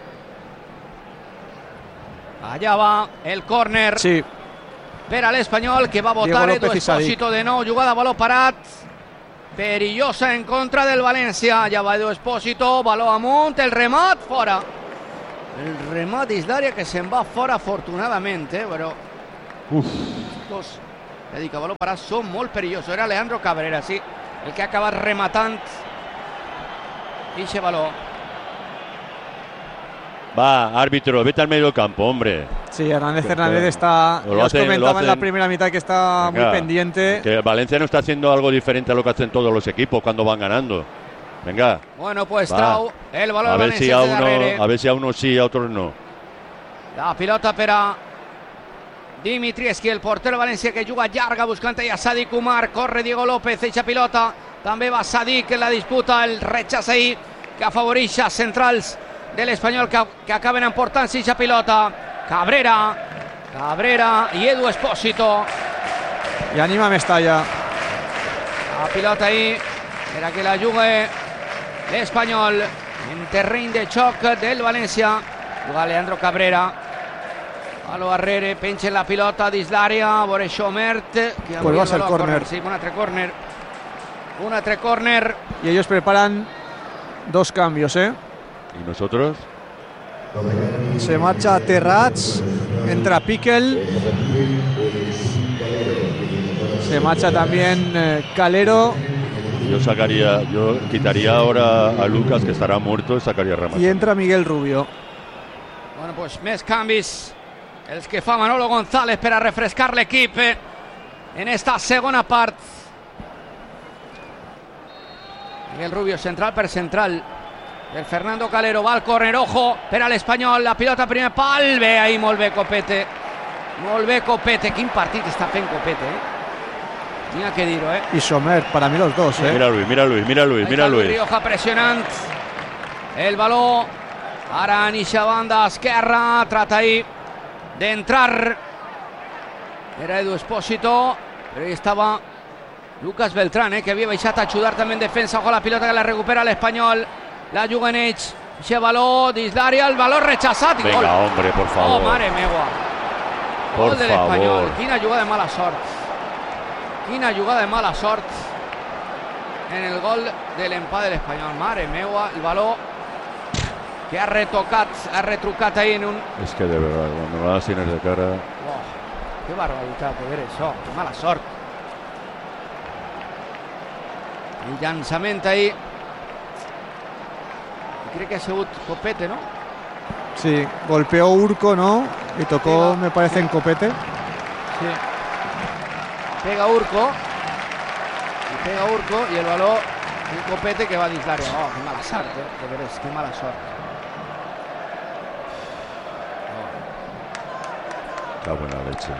Allà va el córner Sí, per a l'Espanyol, que va Diego votar Edu López i Sadik. Espósito de nou, jugada a baló parat. perillosa en contra del València. Ja va Edu Espósito, baló amunt, el remat fora. El remat d'Islària que se'n va fora afortunadament, eh? Però Uf. estos, ja dic, a baló parat són molt perillosos. Era Leandro Cabrera, sí, el que ha acabat rematant ixe baló. Va, árbitro, vete al medio del campo, hombre. Sí, Hernández Que- Hernández que- está. lo Ya os hacen- comentaba lo en la hacen- primera mitad que está Venga, muy pendiente. Que Valencia no está haciendo algo diferente a lo que hacen todos los equipos cuando van ganando. Venga, Bueno, pues Va. Trau, el baló a del ver si València a de darrere. uno, a ver si a unos sí, a otros no. La pilota per a Dimitrievski, el portero València, que juga llarga buscant a Sadik Umar. Corre Diego López, eixa pilota. També va Sadik en la disputa, el rechaç ahí que afavoreix a centrals de l'Espanyol que, que acaben emportant-se eixa pilota. Cabrera, Cabrera i Edu Espósito. Y anima Mestalla. La pilota ahí per que la jugui l'Espanyol en terreny de xoc del València. Juga Leandro Cabrera. Baló darrere, penja la pilota d'Islària, a veure Xomert. Que Pues va a ser baló a córner. Sí, un altre córner. Un altre córner. Y ellos preparan dos cambios, ¿eh? ¿Y nosotros? Se marcha Terrats, entra Piquel. Se marcha también eh, Calero Yo sacaría, yo quitaría ahora a Lucas, que estará muerto, y sacaría a Ramas. y entra Miguel Rubio. Bueno, pues més canvis els que fa Manolo González per a refrescar l'equip en esta segona part. Miguel Rubio, central per central. El Fernando Calero va al córner, ojo, per a l'Espanyol, la pilota primer pal, bé, ahí molt bé Copete. Molt bé Copete, quin partit està fent Copete, eh? Tinha que dir-ho, eh? Y Somer, para mí los dos, ¿eh? Mira Luis, mira Luis, mira Luis, Ahí mira está Luis Luis. Rioja pressionant el baló. Ara en eixa banda esquerra, trata ahí d'entrar. Era Edu Espósito, però ahí estava Lucas Beltrán, eh, que havia baixat a ajudar també en defensa. Ojo la pilota que la recupera l'Espanyol. La juga en ells. Eixe baló d'Islària, el baló rechaçat. I gol. Venga, hombre, por Oh, favor. mare meua. Por Gol de l'Espanyol. favor. Quina jugada de mala sort. Quina jugada de mala sort en el gol de l'empat de l'Espanyol. Mare meua, el baló que ha retocat, ha retrucat ahí en un... Es que de verdad, cuando me das tienes de cara. Oh, que barbaritat de ver això, que mala sort. El llançament ahí. Crec que ha sigut Copete, ¿no? Sí, golpeó Urco, ¿no? Y tocó, Pega. me parece, en Copete. Sí. Pega Urco. Y pega Urco y el balón un Copete que va d'Islària. Oh, qué mala sort, eh? De veres, qué mala sort. Qué buena leche.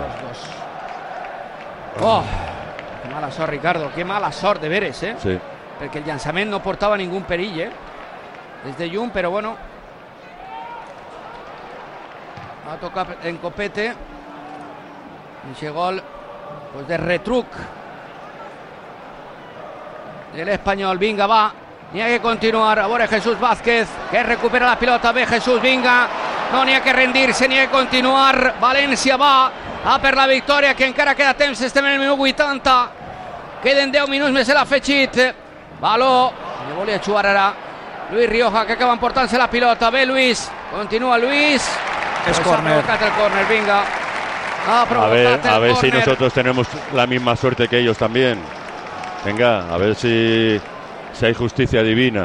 Dos, dos. Oh, qué mala sort, Ricardo. Qué mala sort, de veres, eh? Sí. Perquè el llançament no portava ningún perill, eh? Des de llum, però bueno. Va tocar en Copete. Eixe gol pues de retruc de l'Espanyol. Vinga, va. N'hi ha que continuar. A veure Jesús Vázquez, que recupera la pilota. Bé, Jesús, vinga. No n'hi ha que rendir-se, n'hi ha que continuar. València va a per la victòria, que encara queda temps. Estem en el minut vuitanta. Queden deu minuts més de l'afegit. Baló. Le volia jugar ara Luis Rioja, que acaba emportant-se la pilota. Bé, Luis. Continua Luis. Es Pues ha córner. provocat el córner, vinga. Ha A provocat ver, el a ver si córner. nosotros tenemos la misma suerte que ellos también. Venga, a ver si, si hay justicia divina.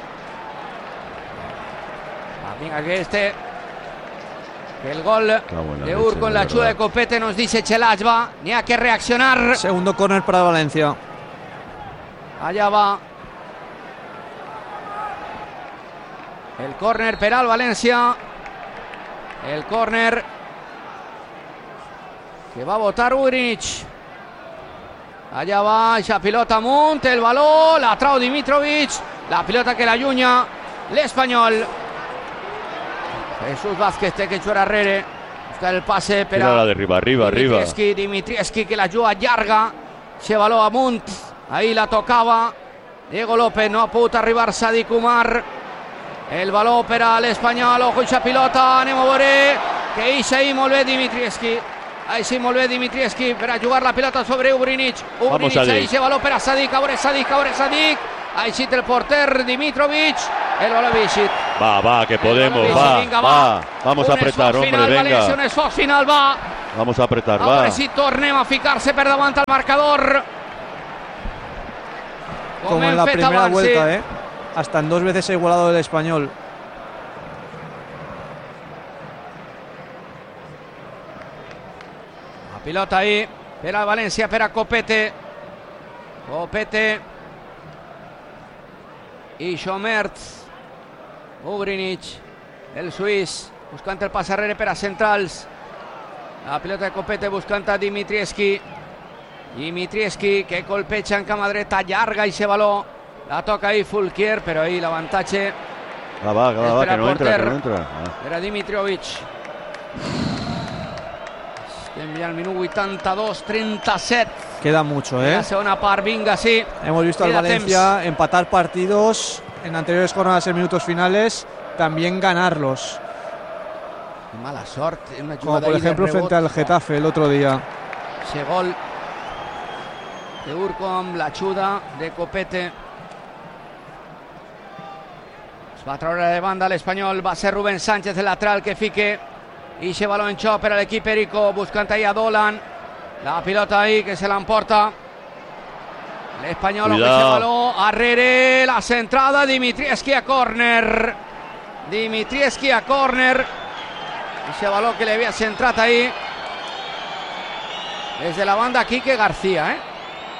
Ah, vinga, que este que el gol buena de leche, Urco en de la chuda de verdad. Copete nos dice Chelachva. Ni a que reaccionar. Segundo córner para Valencia. Allá va el córner per al València. El córner que va a votar Urich. Allá va esa pilota amunt, el baló, la trau Dimitrovic, la pilota que la allunya l'Espanyol. Jesús Vázquez té que jugar arrere, buscar el passe per Tira la a de arriba, arriba, arriba. Dimitrievski, Dimitrievski que la juga llarga, se baló amunt, ahí la tocava Diego López, no ha pogut arribar Sadik Umar. El baló per a l'Espanyol, ojo ixa pilota, anem a veure que ixa ahí molt bé Dimitrievski. Ahí sí, molt bé Dimitrievski per a jugar la pilota sobre Ubrinic. Ubrinic, ahí se baló per a Sadik, a veure Sadik, a veure Sadik. Ahí sí el porter Dimitrovic. El baló Vicit. Va, va, que podemos, va, vinga, va, va. vamos a apretar, hombre, final, venga. València, un esforç final, va. Vamos a apretar, A va. veure si tornem a ficar-se per davant al marcador. Como en la primera vuelta, ¿eh? Hasta en dos veces ha igualado el Español. La pilota ahí per al València, per a Copete. Copete. I Schomertz. Ubrinic, el suís, buscant el pas arrere per a centrals. La pilota de Copete buscant a Dimitrievski. Dimitrievski que colpeja en cama dreta, llarga i se baló. La toca ahí Fulquier, però ahí l'avantatge. Va, va, va, va, que no entra, que no entra. Ah. Era Dimitrovic. Estem ja al minut vuitanta-dos, trenta-set. Queda mucho, ¿eh? La segona part, vinga, sí. Hemos visto al Valencia temps. empatar partidos en anteriores jornadas en minutos finales, también ganarlos. Qué mala suerte. Una Como por ejemplo frente al Getafe el otro día. Ese gol de Urcom, la chuda de Copete. Es va a traure de banda l'Espanyol, va a ser Rubén Sánchez el lateral que fique. Y se baló en xoc per a l'equip Perico, buscant ahí a Dolan. La pilota ahí que se l'emporta l'Espanyol, que se baló arrere, la centrada, Dimitrievski a córner. Dimitrievski a córner. Ese baló que le había centrat ahí. Desde la banda Quique García, ¿eh?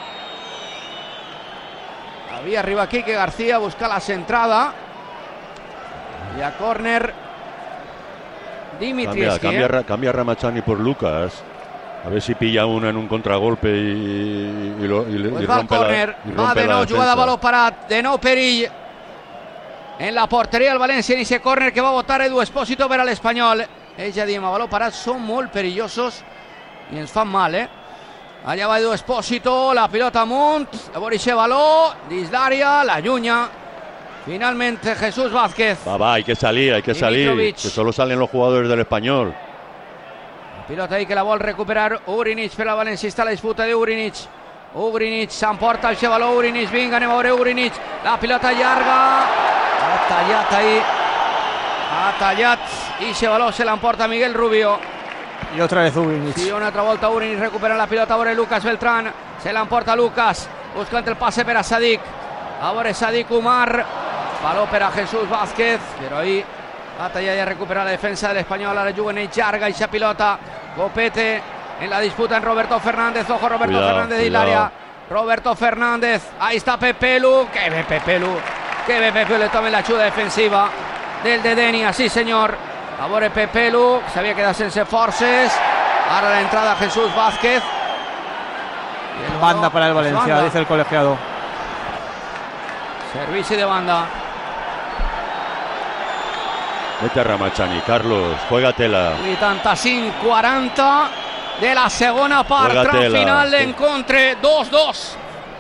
Había arriba Quique García, busca la centrada. Y a córner Dimitrievski. Cambia, ¿eh? cambia, cambia Ramachani por Lucas. A ver si pilla una en un contragolpe y, y, lo, y, pues y va rompe al córner, la, y va rompe de la nou, defensa. jugada baló parat, de nou Perill en la porteria del València, en ese córner que va a votar Edu Espósito per a l'Espanyol. Ells ja diem, a baló parat són molt perillosos i ens fan mal, eh? Allà va Edu Espósito, la pilota amunt, a veure ese baló, dins l'àrea, la llunya. Finalmente Jesús Vázquez. Va, va, hay que salir, hay que salir, que solo salen los jugadores del Español. Pilota ahí que la vol recuperar Ubrinic per al València, està la disputa de Ubrinic. Ubrinic s'emporta el xavaló, Ubrinic, vinga, anem a veure Ubrinic, la pilota llarga, ha tallat ahí, ha tallat, i xavaló se l'emporta Miguel Rubio. Y otra vez Ubrinic. Sí, una altra volta Ubrinic recupera la pilota, a veure Lucas Beltrán, se l'emporta Lucas, buscant el passe per a Sadik, a veure Sadik Umar, baló per a Jesús Vázquez, però ahí ha tallat i ha recuperat la defensa de l'Espanyol, ara juguen en llarga ixa pilota. Copete en la disputa en Roberto Fernández, ojo Roberto cuidado, Fernández y Hilaria. Roberto Fernández, ahí está Pepelu, que ve Pepelu, que ve Pepelu, toma la ayuda defensiva del de Denia, sí señor. A veure Pepelu, se había quedado sense forces, ahora la entrada Jesús Vázquez. El banda para el Valencia, banda. Dice el colegiado. Servici de banda. Vete a Ramachani, Carlos, juégatela. vuitanta-cinc quaranta de la segona part, tram final d'encontre, dos dos.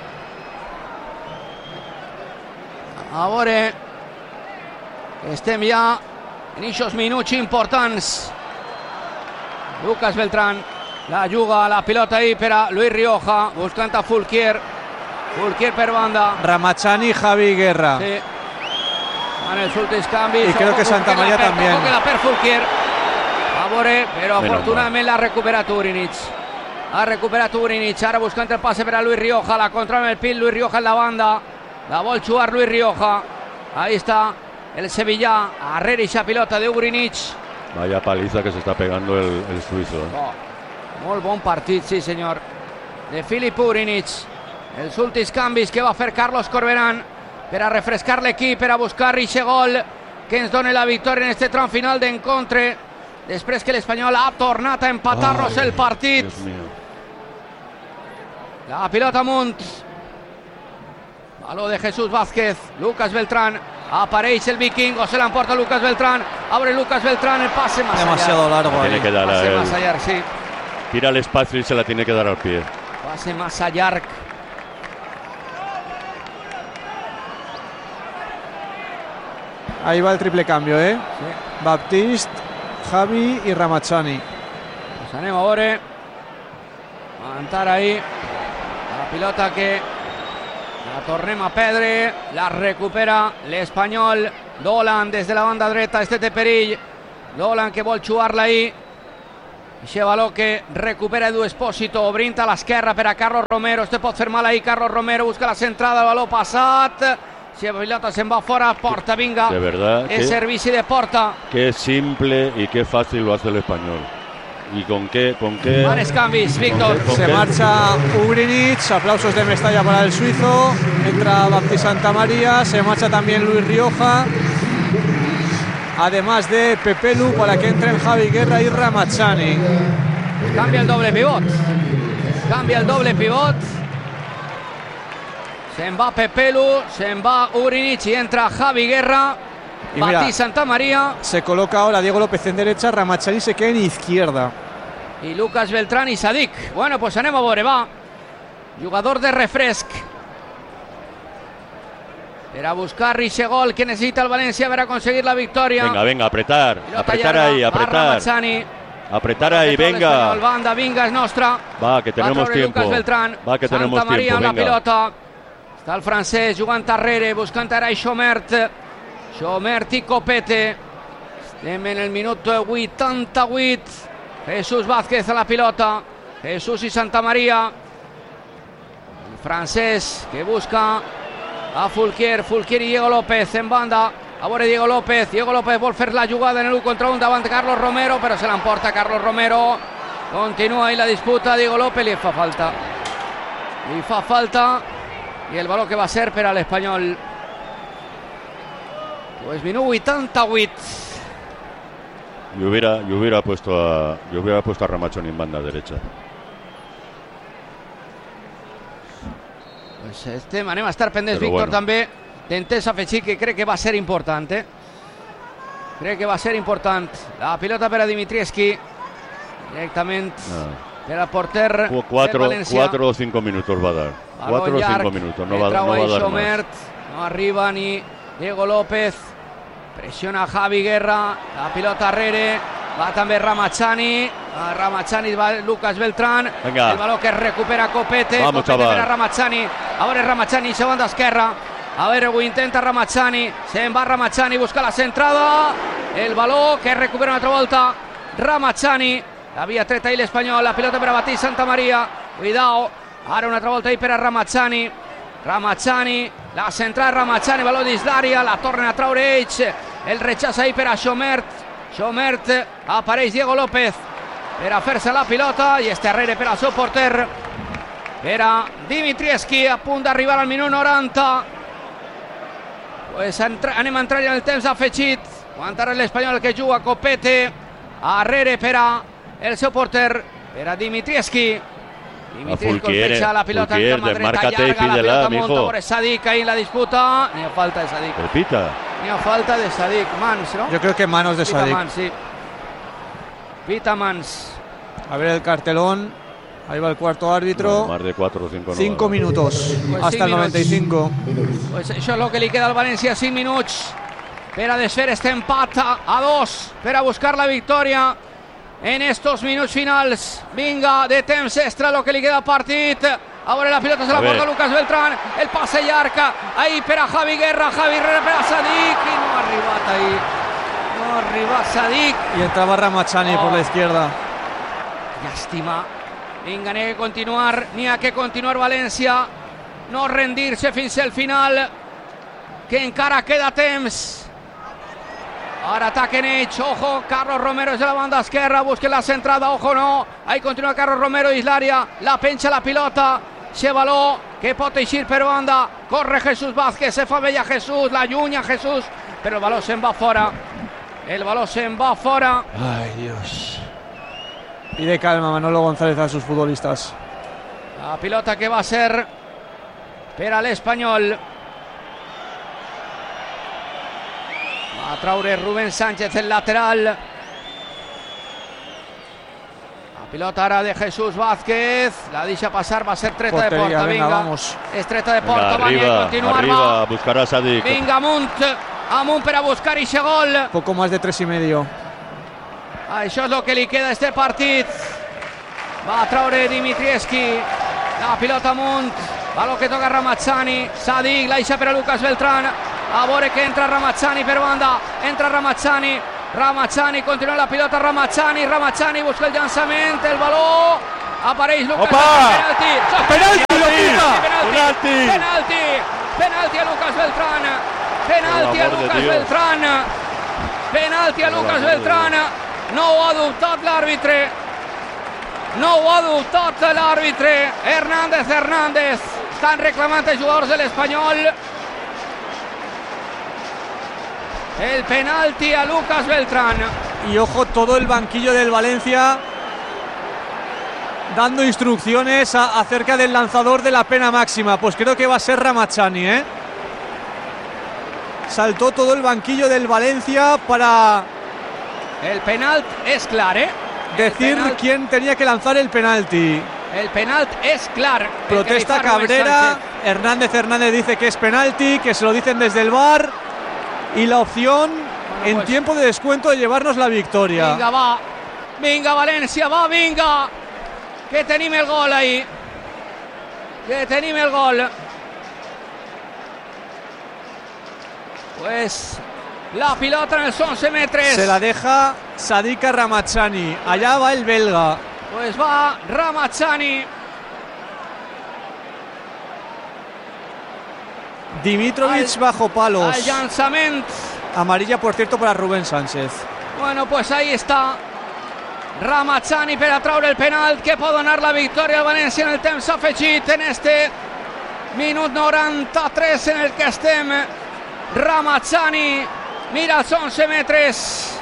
A veure, estem ja en aquests minuts importants. Lucas Beltrán la juga, la pilota ahí per a Luis Rioja, buscant a Fulquier. Fulquier per banda. Ramachani, Javi Guerra. Sí. En els últims canvis. Y creo que Santa María per, también. Queda per Fulquier. A veure, però Menos afortunadament l'ha recuperat Ubrinic. Ha recuperat Ubrinic, ara buscant el passe per a Luis Rioja, la controla el pit, Luis Rioja en la banda. La vol jugar Luis Rioja. Ahí está el sevillà, arrere esa pilota de Ubrinic. Vaya paliza que se está pegando el, el suizo. ¿eh? Oh, molt bon partit, sí senyor, de Filip Ubrinic. Els últims canvis que va fer Carlos Corberán per a refrescar l'equip, per a buscar aquest gol que ens dona la victòria en este tram final d'encontre, després que l'Espanyol ha tornat a empatar-nos el partit. Dios mío. La pilota amunt, baló de Jesús Vázquez, Lucas Beltrán, apareix el vikingo, se l'emporta Lucas Beltrán, abre Lucas Beltrán, el pase más demasiado allá. largo Tiene ahí. que dar Pase a él. más allá, sí. Tira el espacio y se la tiene que dar al pie. Pase massa llarg. Ahí va el triple cambio, ¿eh? Sí. Baptiste, Javi y Ramachani. Pues anem a veure. Aguantar ahí la pilota que la tornem a perdre, la recupera l'Espanyol. Dolan des de la banda dreta, este té perill. Dolan que vol xuar-la ahí. Eixe baló que recupera Edu Espósito, obrint a l'esquerra per a Carlos Romero. Este pot fer mal ahí, Carlos Romero busca la centrada, el baló passat. Si la pilota se'n va fora, Porta, vinga. De verdad, el servici de Porta. Qué simple y qué fácil lo hace el Español. Y con qué, con qué. Varios cambios, Víctor. Se qué? marcha Ugrinic, aplausos de Mestalla para el suizo. Entra Bapti Santamaría, se marcha también Luis Rioja. Además de Pepelu para que entren Javi Guerra y Ramazani. Cambia el doble pivot. Cambia el doble pivot. Se'n va Pepelu, se'n va Ugrinic y entra Javi Guerra. Y Bapti Santamaría. Se coloca ahora Diego López en derecha, Ramazani se queda en izquierda. Y Lucas Beltrán y Sadik. Bueno, pues anem a veure, va. Jugador de refresc. Era buscar Richegol, que necesita el Valencia para conseguir la victoria. Venga, venga, apretar. Pilota apretar llarga, ahí, apretar. Apretar ahí, venga. Banda, vinga, es nostra. Va, que tenemos tiempo. Lucas Beltrán. Va, que tenemos Santa Maria tiempo, amb la pilota. Està el francès jugant darrere, buscant ara Xomert. Xomert i Copete. Estem en el minut vuitanta-vuit. Jesús Vázquez a la pilota. Jesús y Santa María. El francés que busca a Fulquier. Fulquier y Diego López en banda. A veure Diego López. Diego López vol fer la jugada en el u contra un davant Carlos Romero, però se l'emporta Carlos Romero. Continua ahí la disputa. Diego López li fa falta. Li fa falta. Y el balón que va a ser per a l'Espanyol. Pues minut vuitanta-vuit. Yo hubiera, yo hubiera puesto a, yo hubiera puesto a Ramazani en banda derecha. Pues este anem a estar pendents, Però Víctor, bueno. també d'entès afegir que crec que va ser important, eh? Crec que va ser important. La pilota per a Dimitrievski. Directament No. per al porter Cu- Cuatro, del València. cuatro o cinco minutos va a dar. Balón Cuatro o llarg, cinco minutos. No que va, no trau va a ahí dar Xomert. más. No arriba ni Diego López. Presiona Javi Guerra. La pilota arrere. Va també Ramazani. A Ramazani va Lucas Beltrán. Venga. El balón que recupera Copete. Vamos, Copete chaval. per a Ramazani. A veure Ramazani, se banda esquerra. A veure, ho intenta Ramazani. Se'n va Ramazani, busca la centrada. El baló que recupera una altra volta Ramazani. Havia tret ahí l'Espanyol. La pilota per a Bapti Santamaria. Cuidao. Ara una altra volta ahí per a Ramazani. Ramazani. La centrada Ramazani. Baló dins l'àrea. La tornen a traure ells. El rechaç ahí per a Xomert. Xomert. Apareix Diego López per a fer-se la pilota. I este arrere per al seu porter. Era Dimitrievski a punt d'arribar al minut noranta. Pues entra, anem a entrar en el temps afegit. Aguantarà l'Espanyol que juga Copete. Arrere per a el seu porter. Per a Dimitrievski. Dimitrievski colpeja la pilota en cama dreta llarga. La pilota munta por Sadik ahí en la disputa. Ni a falta de Sadik. Repita. Ni a falta de Sadik. Mans, ¿no? Yo creo que manos de Pita Sadik. Mans, sí. Pita Mans. A ver el cartelón. Ahí va el cuarto árbitro. No, más de cuatro o cinco. No Cinco va a dar. minutos. Pues hasta cinc el noventa y cinco. Pues això és el que li queda al València, cinc minuts per a desfer este empat a dos, per a buscar la victòria en estos minuts finals. Vinga, de temps extra lo que li queda al partit. A veure, la pilota se la A porta ver. Lucas Beltrán, el passe llarg ahí per a Javi Guerra, Javi Guerra per a Sadik i no ha arribat ahí, no ha arribat Sadik. Y entraba Ramazani Oh. por la izquierda. Llàstima. Vinga, n'hi ha que continuar, n'hi ha que continuar València, no rendir-se fins al final, que encara queda temps. Ara ataquen ells, ojo, Carlos Romero és de la banda esquerra, busquen la centrada, ojo no, ahí continua Carlos Romero dins l'àrea, la penja la pilota, se baló, que pot eixir per banda, corre Jesús Vázquez, se fa bella Jesús, la llunya Jesús, però el baló se'n va fora, el baló se'n va fora. Ay, Dios. Pide calma Manolo González a sus futbolistas. La pilota que va a ser per a l'Espanyol. Va a traure Rubén Sánchez, el lateral. La pilota ara de Jesús Vázquez. La deixa passar, va a ser treta de Portería, porta. venga, Vinga, vamos. és treta de Venga, porta. Va a arriba, continuar. arriba, Va. buscará a Sadik. Vinga, amunt. Amunt per a buscar ixe gol. Poco más de tres y medio. Això és el que li queda a este partit. Va a Traoré, Dimitrievski, la pilota amunt, baló que toca Ramazzani, Sadik, la deixa per a Lucas Beltrán, a veure que entra Ramazzani per banda, entra Ramazzani, Ramazzani, continua la pilota Ramazzani, Ramazzani busca el llançament, el baló, apareix Lucas Beltrán, penalti, penalti, penalti, penalti, penalti a Lucas Beltrán, penalti a Lucas Beltrán, penalti a Lucas Beltrán, no ho ha dubtat l'àrbitre, no ho ha dubtat l'àrbitre, Hernández Hernández, estan reclamant els jugadors de l'Espanyol, el penalti a Lucas Beltrán. Y ojo, todo el banquillo del Valencia dando instrucciones a, acerca del lanzador de la pena máxima. Pues creo que va a ser Ramazzani, ¿eh? Saltó todo el banquillo del Valencia para el penalt és clar, eh? decir penalt, quién tenía que lanzar el penalti. El penalt és clar. Protesta Cabrera, Hernández Hernández dice que es penalti, que se lo dicen desde el V A R, y la opción bueno, en pues, tiempo de descuento de llevarnos la victoria. Vinga, va, vinga València, va, vinga, que tenim el gol ahí, que tenim el gol. Pues la pilota en els once metres. Se la deja Sadik a Ramazzani. Allá va el belga. Pues va Ramazzani. Dimitrovic al, bajo palos. Al llançament. Amarilla, por cierto, para Rubén Sánchez. Bueno, pues ahí está Ramazzani per a traure el penal que pot donar la victòria al València en el temps afegit en este minut noranta-tres en el que estem. Ramazzani mira els once metres,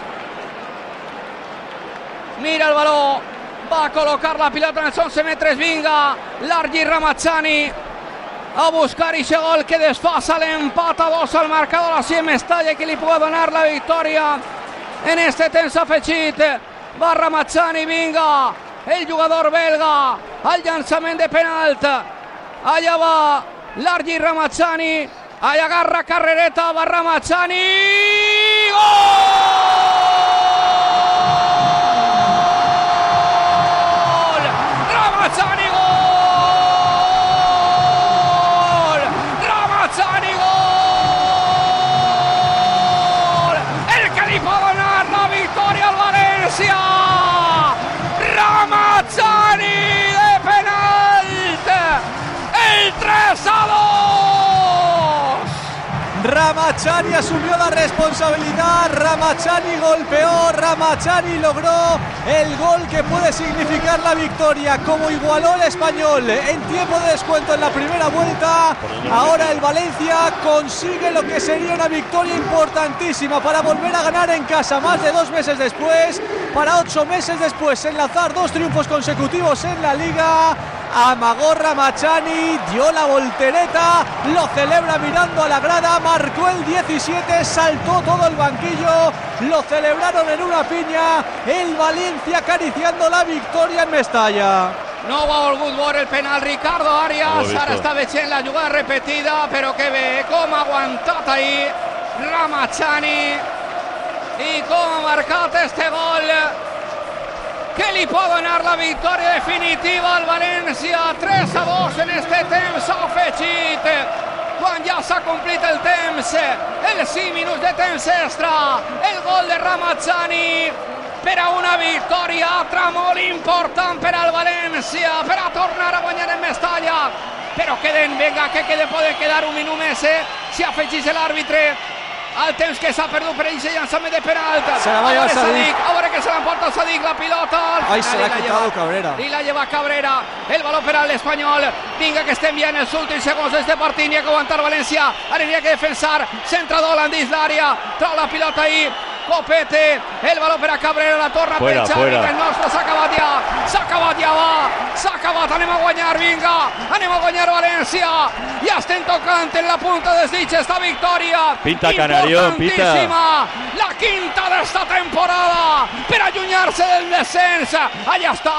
mira el baló, va a col·locar la pilota en els once metres, vinga Largi Ramazzani a buscar ese gol que desfasa l'empat a dos al marcador així en Mestalla, que li pugui donar la victòria en este temps afegit. Va Ramazzani, vinga el jugador belga al llançament de penalt, allà va Largi Ramazzani, allà agarra carrereta, va Ramazzani, gol! Ramazzani, gol! Ramazzani, gol! El que li pot donar la victòria al València! Ramazzani de penalt! El tres a dos! Ramazzani asumió la responsabilidad, Ramazzani golpeó, Ramazzani logró el gol que puede significar la victoria, como igualó el Español en tiempo de descuento en la primera vuelta. Ahora el Valencia consigue lo que sería una victoria importantísima para volver a ganar en casa más de dos meses después, para ocho meses después enlazar dos triunfos consecutivos en la Liga. Amagó Ramazzani, dio la voltereta, lo celebra mirando a la grada, marcó el diecisiete, saltó todo el banquillo, lo celebraron en una piña, el Valencia acariciando la victoria en Mestalla. No va volgut veure el penal Ricardo Arias, ara està veient la jugada repetida, però que bé, com ha aguantat ahí Ramazzani i com ha marcat este gol que li pot donar la victòria definitiva al València. Tres a dos en este temps afegit, quan ja s'ha complit el temps, els cinc minuts de temps extra, el gol de Ramazzani per a una victòria altra molt important per al València, per a tornar a guanyar en Mestalla, però queden, venga, que queden, poden quedar un minut més, eh? Si afegís l'àrbitre al temps que s'ha perdut per ese llançament de penalt. Se la va a llevar Sadik. A veure que se l'emporta Sadik la pilota. Ay, se la ha quitado Cabrera. Y la lleva Cabrera. El balón per al Espanyol. Vinga que estem ja en els últims segons d'este partit. N'hi ha que aguantar València. Ara n'hi ha que defensar. Centrador dins l'àrea. Trau la pilota ahí. Copete, el balón per a Cabrera, la torna fuera, per Xavi, que el nostre s'ha acabat ja, s'ha acabat ja, va, s'ha acabat, anem a guanyar, vinga, anem a guanyar València, ja estem tocant en la punta dels dits esta victòria, pinta Canarión, pinta, la quinta d'esta temporada, per allunyar-se del descens, allà està,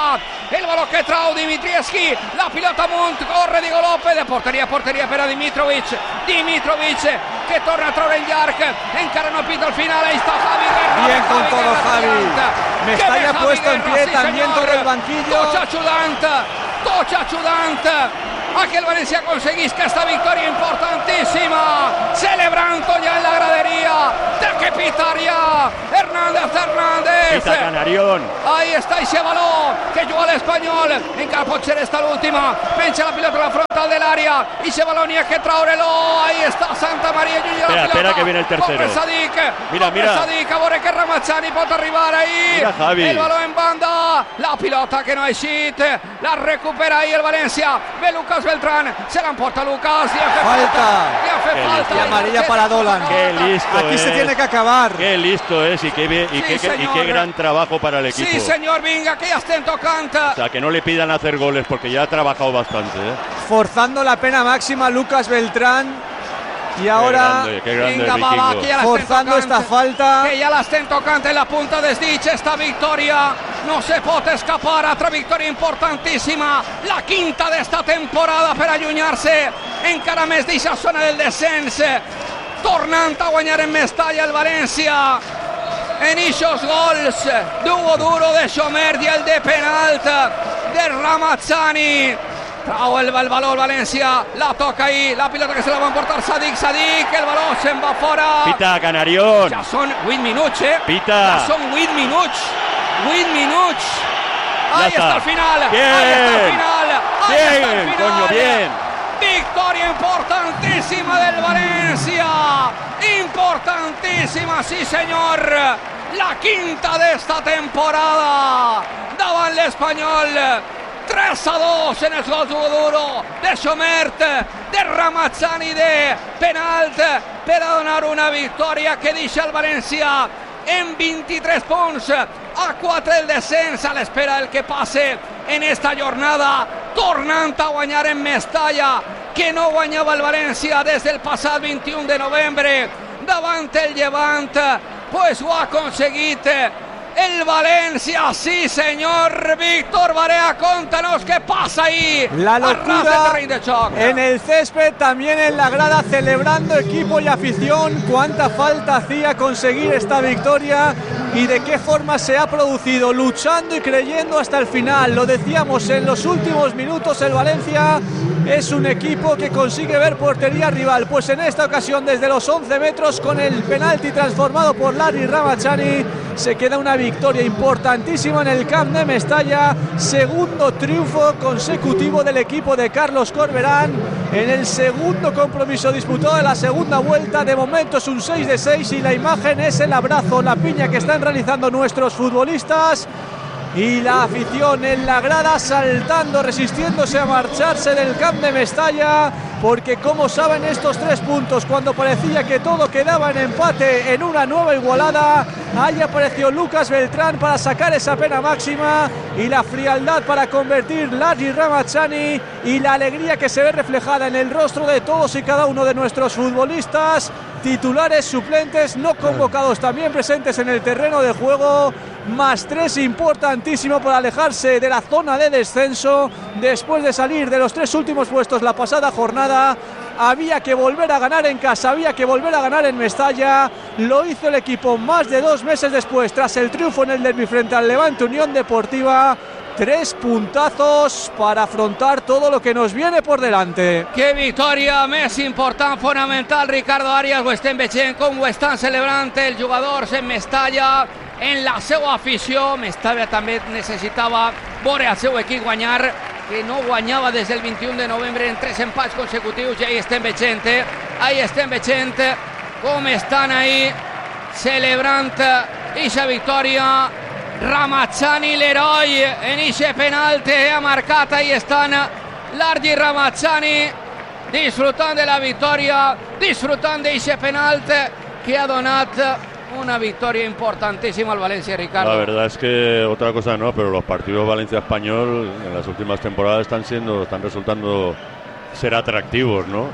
el balón que trau Dimitrievski, la pilota amunt, corre Diego López, de porteria a porteria per a Dimitrovic, Dimitrovic que torna a treure el llarg, encara no pita al final, ahí está Javi. Bien con todo Javi, Mestalla puesto en pie, también todo el banquillo. Tots ajudant, tots ajudant a que el Valencia conseguisca esta victoria importantísima, celebrando ya en la gradería, de que pitaria Hernández Hernández. Pita Canarión. Ahí está ese balón que juega el Español, encara pot ser esta l'última, pencha la pilota a la frontal del área, y ese balón y es que traurelo, ahí está Santa María Junior. Espera, espera que viene el tercero. Sadik, mira, mira. Sadik, a veure que Ramazzani pot arribar ahí. Mira, Javi. El balón en banda, la pilota que no ha eixit, la recupera ahí el Valencia, ve Lucas Beltrán, se la emporta Lucas, y hace falta, y hace Qué falta. Y amarilla para Dolan. Qué listo Aquí es. se tiene que acabar. Qué listo es y qué, bien, y, Sí, qué, y qué señor. gran trabajo para el equipo. Sí, señor, vinga, que ya estén tocando. O sea, que no le pidan hacer goles porque ya ha trabajado bastante, ¿eh? Forzando la pena máxima Lucas Beltrán. Y ahora Qué grande, qué grande Vinga, el va, va, vikingo. que ya la forzando estén esta tocando. falta. Que ya la estén tocando en la punta desdicha esta victoria. No se pot escapar, altra victòria importantíssima, la quinta d'esta temporada per allunyar-se encara més d'eixa zona del descens, tornant a guanyar en Mestalla el València en eixos gols d'Hugo Duro, de Xomer i el de penalt de Ramazzani. Trau el, el valor València, la toca ahí, la pilota que se la va emportar Sadik, Sadik, el baló se'n va fora. Pita Canarión. Ja són vuit minuts, eh? Pita. Ja són vuit minuts. vuit minuts. Ahí está. está el final. Bien. Ahí está el final. Ahí Bien, está el final. coño, bien. Victoria importantísima del Valencia. Importantísima, sí señor. La quinta de esta temporada. Davant l'Espanyol. tres a dos en els gols d'Hugo Duro, de Xomert, de Ramazzani, de penalt, per a donar una victòria que deixa el València en vint-i-tres punts, a quatre el descens, a l'espera del que passe en esta jornada, tornant a guanyar en Mestalla, que no guanyava el València des del passat vint-i-u de novembre, davant el Llevant, pues ho ha aconseguit el Valencia, sí señor. Víctor Barea, contanos qué pasa ahí. La Arrasa el locura terreny de xoc. en el césped, también en la grada, celebrando equipo y afición. Cuánta falta hacía conseguir esta victoria y de qué forma se ha producido, luchando y creyendo hasta el final. Lo decíamos en los últimos minutos, el Valencia es un equipo que consigue ver portería rival, pues en esta ocasión desde los once metros, con el penalti transformado por Larry Ramazzani, se queda una victoria importantísima en el Camp de Mestalla, segundo triunfo consecutivo del equipo de Carlos Corberán en el segundo compromiso disputado de la segunda vuelta. De momento es un seis de seis y la imagen es el abrazo, la piña que están realizando nuestros futbolistas y la afición en la grada, saltando, resistiéndose a marcharse del Camp de Mestalla, porque como saben, estos tres puntos, cuando parecía que todo quedaba en empate, en una nueva igualada, ahí apareció Lucas Beltrán para sacar esa pena máxima y la frialdad para convertir Larry Ramazzani, y la alegría que se ve reflejada en el rostro de todos y cada uno de nuestros futbolistas, titulares, suplentes, no convocados, también presentes en el terreno de juego. Más tres importantísimo para alejarse de la zona de descenso después de salir de los tres últimos puestos la pasada jornada. Había que volver a ganar en casa, había que volver a ganar en Mestalla. Lo hizo el equipo más de dos meses después, tras el triunfo en el derbi frente al Levante Unión Deportiva. Tres puntazos para afrontar todo lo que nos viene por delante. Qué victòria més important, fonamental, Ricardo Arias. Ho estem veient com ho estan celebrant els jugadors en Mestalla, en la seva afició. Mestalla també necessitava veure el seu equip guanyar, que no guanyava des del vint-i-u de novembre en tres empats consecutius, i ahí estem veient, ahí estem veient com estan ahí celebrant aquesta victòria. Ramazzani, l'heroi, en eixe penalti ha marcat, ahí estan Larry Ramazzani disfrutant de la victòria, disfrutant d'eixe penalti que ha donat una victoria importantísima al Valencia, Ricardo. La verdad es que otra cosa no, pero los partidos Valencia-Español en las últimas temporadas están siendo, están resultando ser atractivos, ¿no?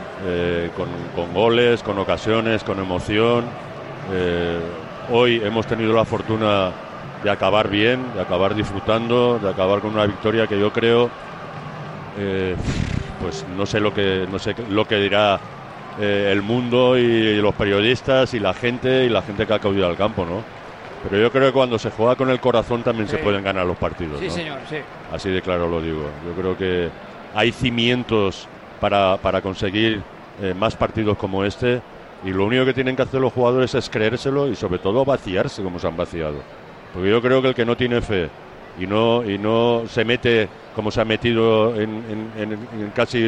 Eh, con, con goles, con ocasiones, con emoción. Eh, hoy hemos tenido la fortuna de acabar bien, de acabar disfrutando, de acabar con una victoria que yo creo, eh, pues no sé lo que no sé lo que dirá eh, el mundo y, y los periodistas y la gente y la gente que ha acudido al campo, ¿no? Pero yo creo que cuando se juega con el corazón también sí. se pueden ganar los partidos. Sí, ¿no? señor, sí. Así de claro lo digo. Yo creo que hay cimientos para, para conseguir eh, más partidos como este, y lo único que tienen que hacer los jugadores es creérselo y sobre todo vaciarse como se han vaciado. Porque yo creo que el que no tiene fe y no y no se mete como se ha metido en, en, en, en casi